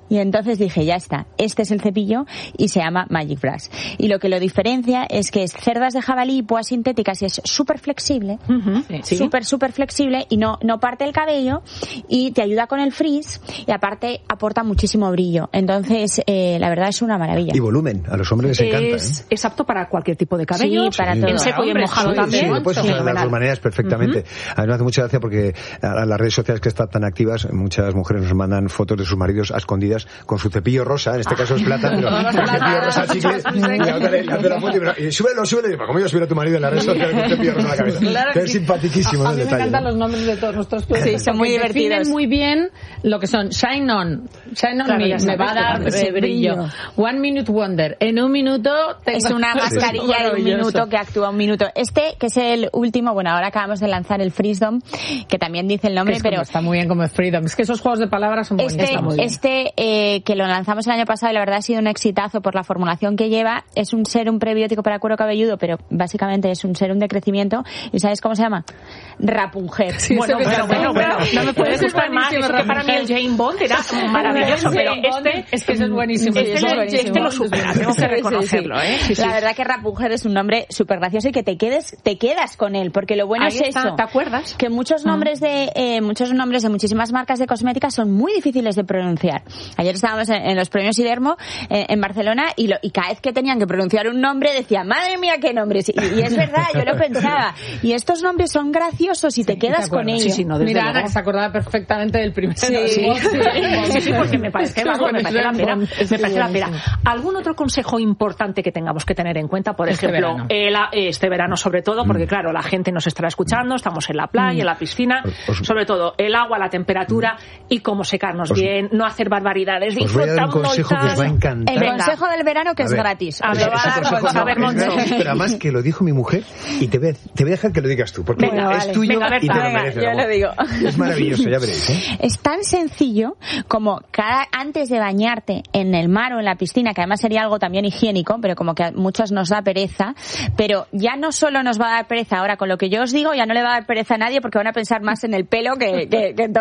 Y entonces dije, ya está, este es el cepillo y se llama Magic Brush. Y lo que lo diferencia es que es cerdas de jabalí, púas sintéticas y es súper flexible, uh-huh. súper, sí. súper flexible y no, no parte el cabello y te ayuda con el frizz y aparte aporta muchísimo brillo. Entonces, eh, la verdad es una maravilla. Y volumen, a los hombres les encanta. Es, ¿eh? es apto para cualquier tipo de cabello, sí, para sí. todo. En seco y en mojado sí, también. Sí, lo puedes usar de las dos maneras perfectamente. Uh-huh. A mí me hace mucha gracia porque a las redes sociales que están tan activas, muchas mujeres nos mandan fotos de sus maridos a escondidas con su cepillo rosa, en este caso es plata, pero el cepillo rosa chicle, y la otra le hace la foto y, y súbelo, súbelo, y como yo subir a tu marido en la red social con un cepillo rosa en la cabeza. Claro que es sí. simpaticísimo, A, a el mí detalle, me encantan ¿no? los nombres de todos nuestros clientes. Sí, son muy divertidos. Definen muy bien lo que son Shine On, Shine On claro, Me, me va a dar eh, brillo. brillo. One Minute Wonder, en un minuto tengo... Es una mascarilla de un minuto que actúa un minuto. Este, que es el último, bueno, ahora acabamos de lanzar el Freedom, que también dice el nombre, es pero... Está muy bien como es Freedom. Es que esos juegos de palabras son este, buenos. Este, eh, que lo lanzamos el año pasado y la verdad ha sido un exitazo por la formulación que lleva. Es un serum prebiótico para cuero cabelludo, pero básicamente es un serum de crecimiento. ¿Y sabes cómo se llama? Rapunzel. Sí, bueno, bueno, bueno, bueno, no me puedes gustar más. Es que para mí el Jane Bond era maravilloso, pero este... Es que eso es buenísimo. Este, sí, lo, buenísimo. este lo supera, tengo que reconocerlo, sí, sí. ¿eh? Sí, sí. La verdad que Rapunzel es un nombre súper gracioso y que te quedes, te quedas con él, porque lo bueno Ahí es está, eso. ¿te acuerdas? Que muchos nombres de eh, muchos nombres de muchísimas marcas de cosméticas son muy difíciles de pronunciar. Ayer estábamos en, en los premios Idermo eh, en Barcelona y, lo, y cada vez que tenían que pronunciar un nombre decía, madre mía, qué nombres. Y, y es verdad, yo lo pensaba. Y estos nombres son graciosos y te sí, quedas te con ellos. Sí, sí, no, Mira, Ana, que se acordaba perfectamente del primer. Sí, sí, sí, sí, porque me parece, sí, vamos, me parece la pena. Me parece la pena. ¿Algún otro consejo importante que tengamos que tener en cuenta? Por este ejemplo, verano. El, este verano sobre todo, porque mm. claro, la gente nos estará escuchando, estamos en la playa, mm. en la piscina, os, sobre todo el agua, la temperatura mm. y cómo secarnos os, bien, no hacer barbaridades, os voy a dar un consejo que os va a encantar. El consejo del verano que a es ver, gratis. A ver, a ver, Moncho. Pero además que lo dijo mi mujer y te voy a, te voy a dejar que lo digas tú, porque venga, es vale. tuyo venga, y te venga, lo mereces. Yo lo digo. Es maravilloso, ya veréis. ¿eh? Es tan sencillo como cada antes de bañarte en el mar o en la piscina, que además sería algo también higiénico, pero como que a muchos nos da pereza, pero ya no solo nos va a dar pereza ahora con lo que yo os digo, ya no le va a dar pereza a nadie porque van a pensar más en el pelo que, que, que en todo.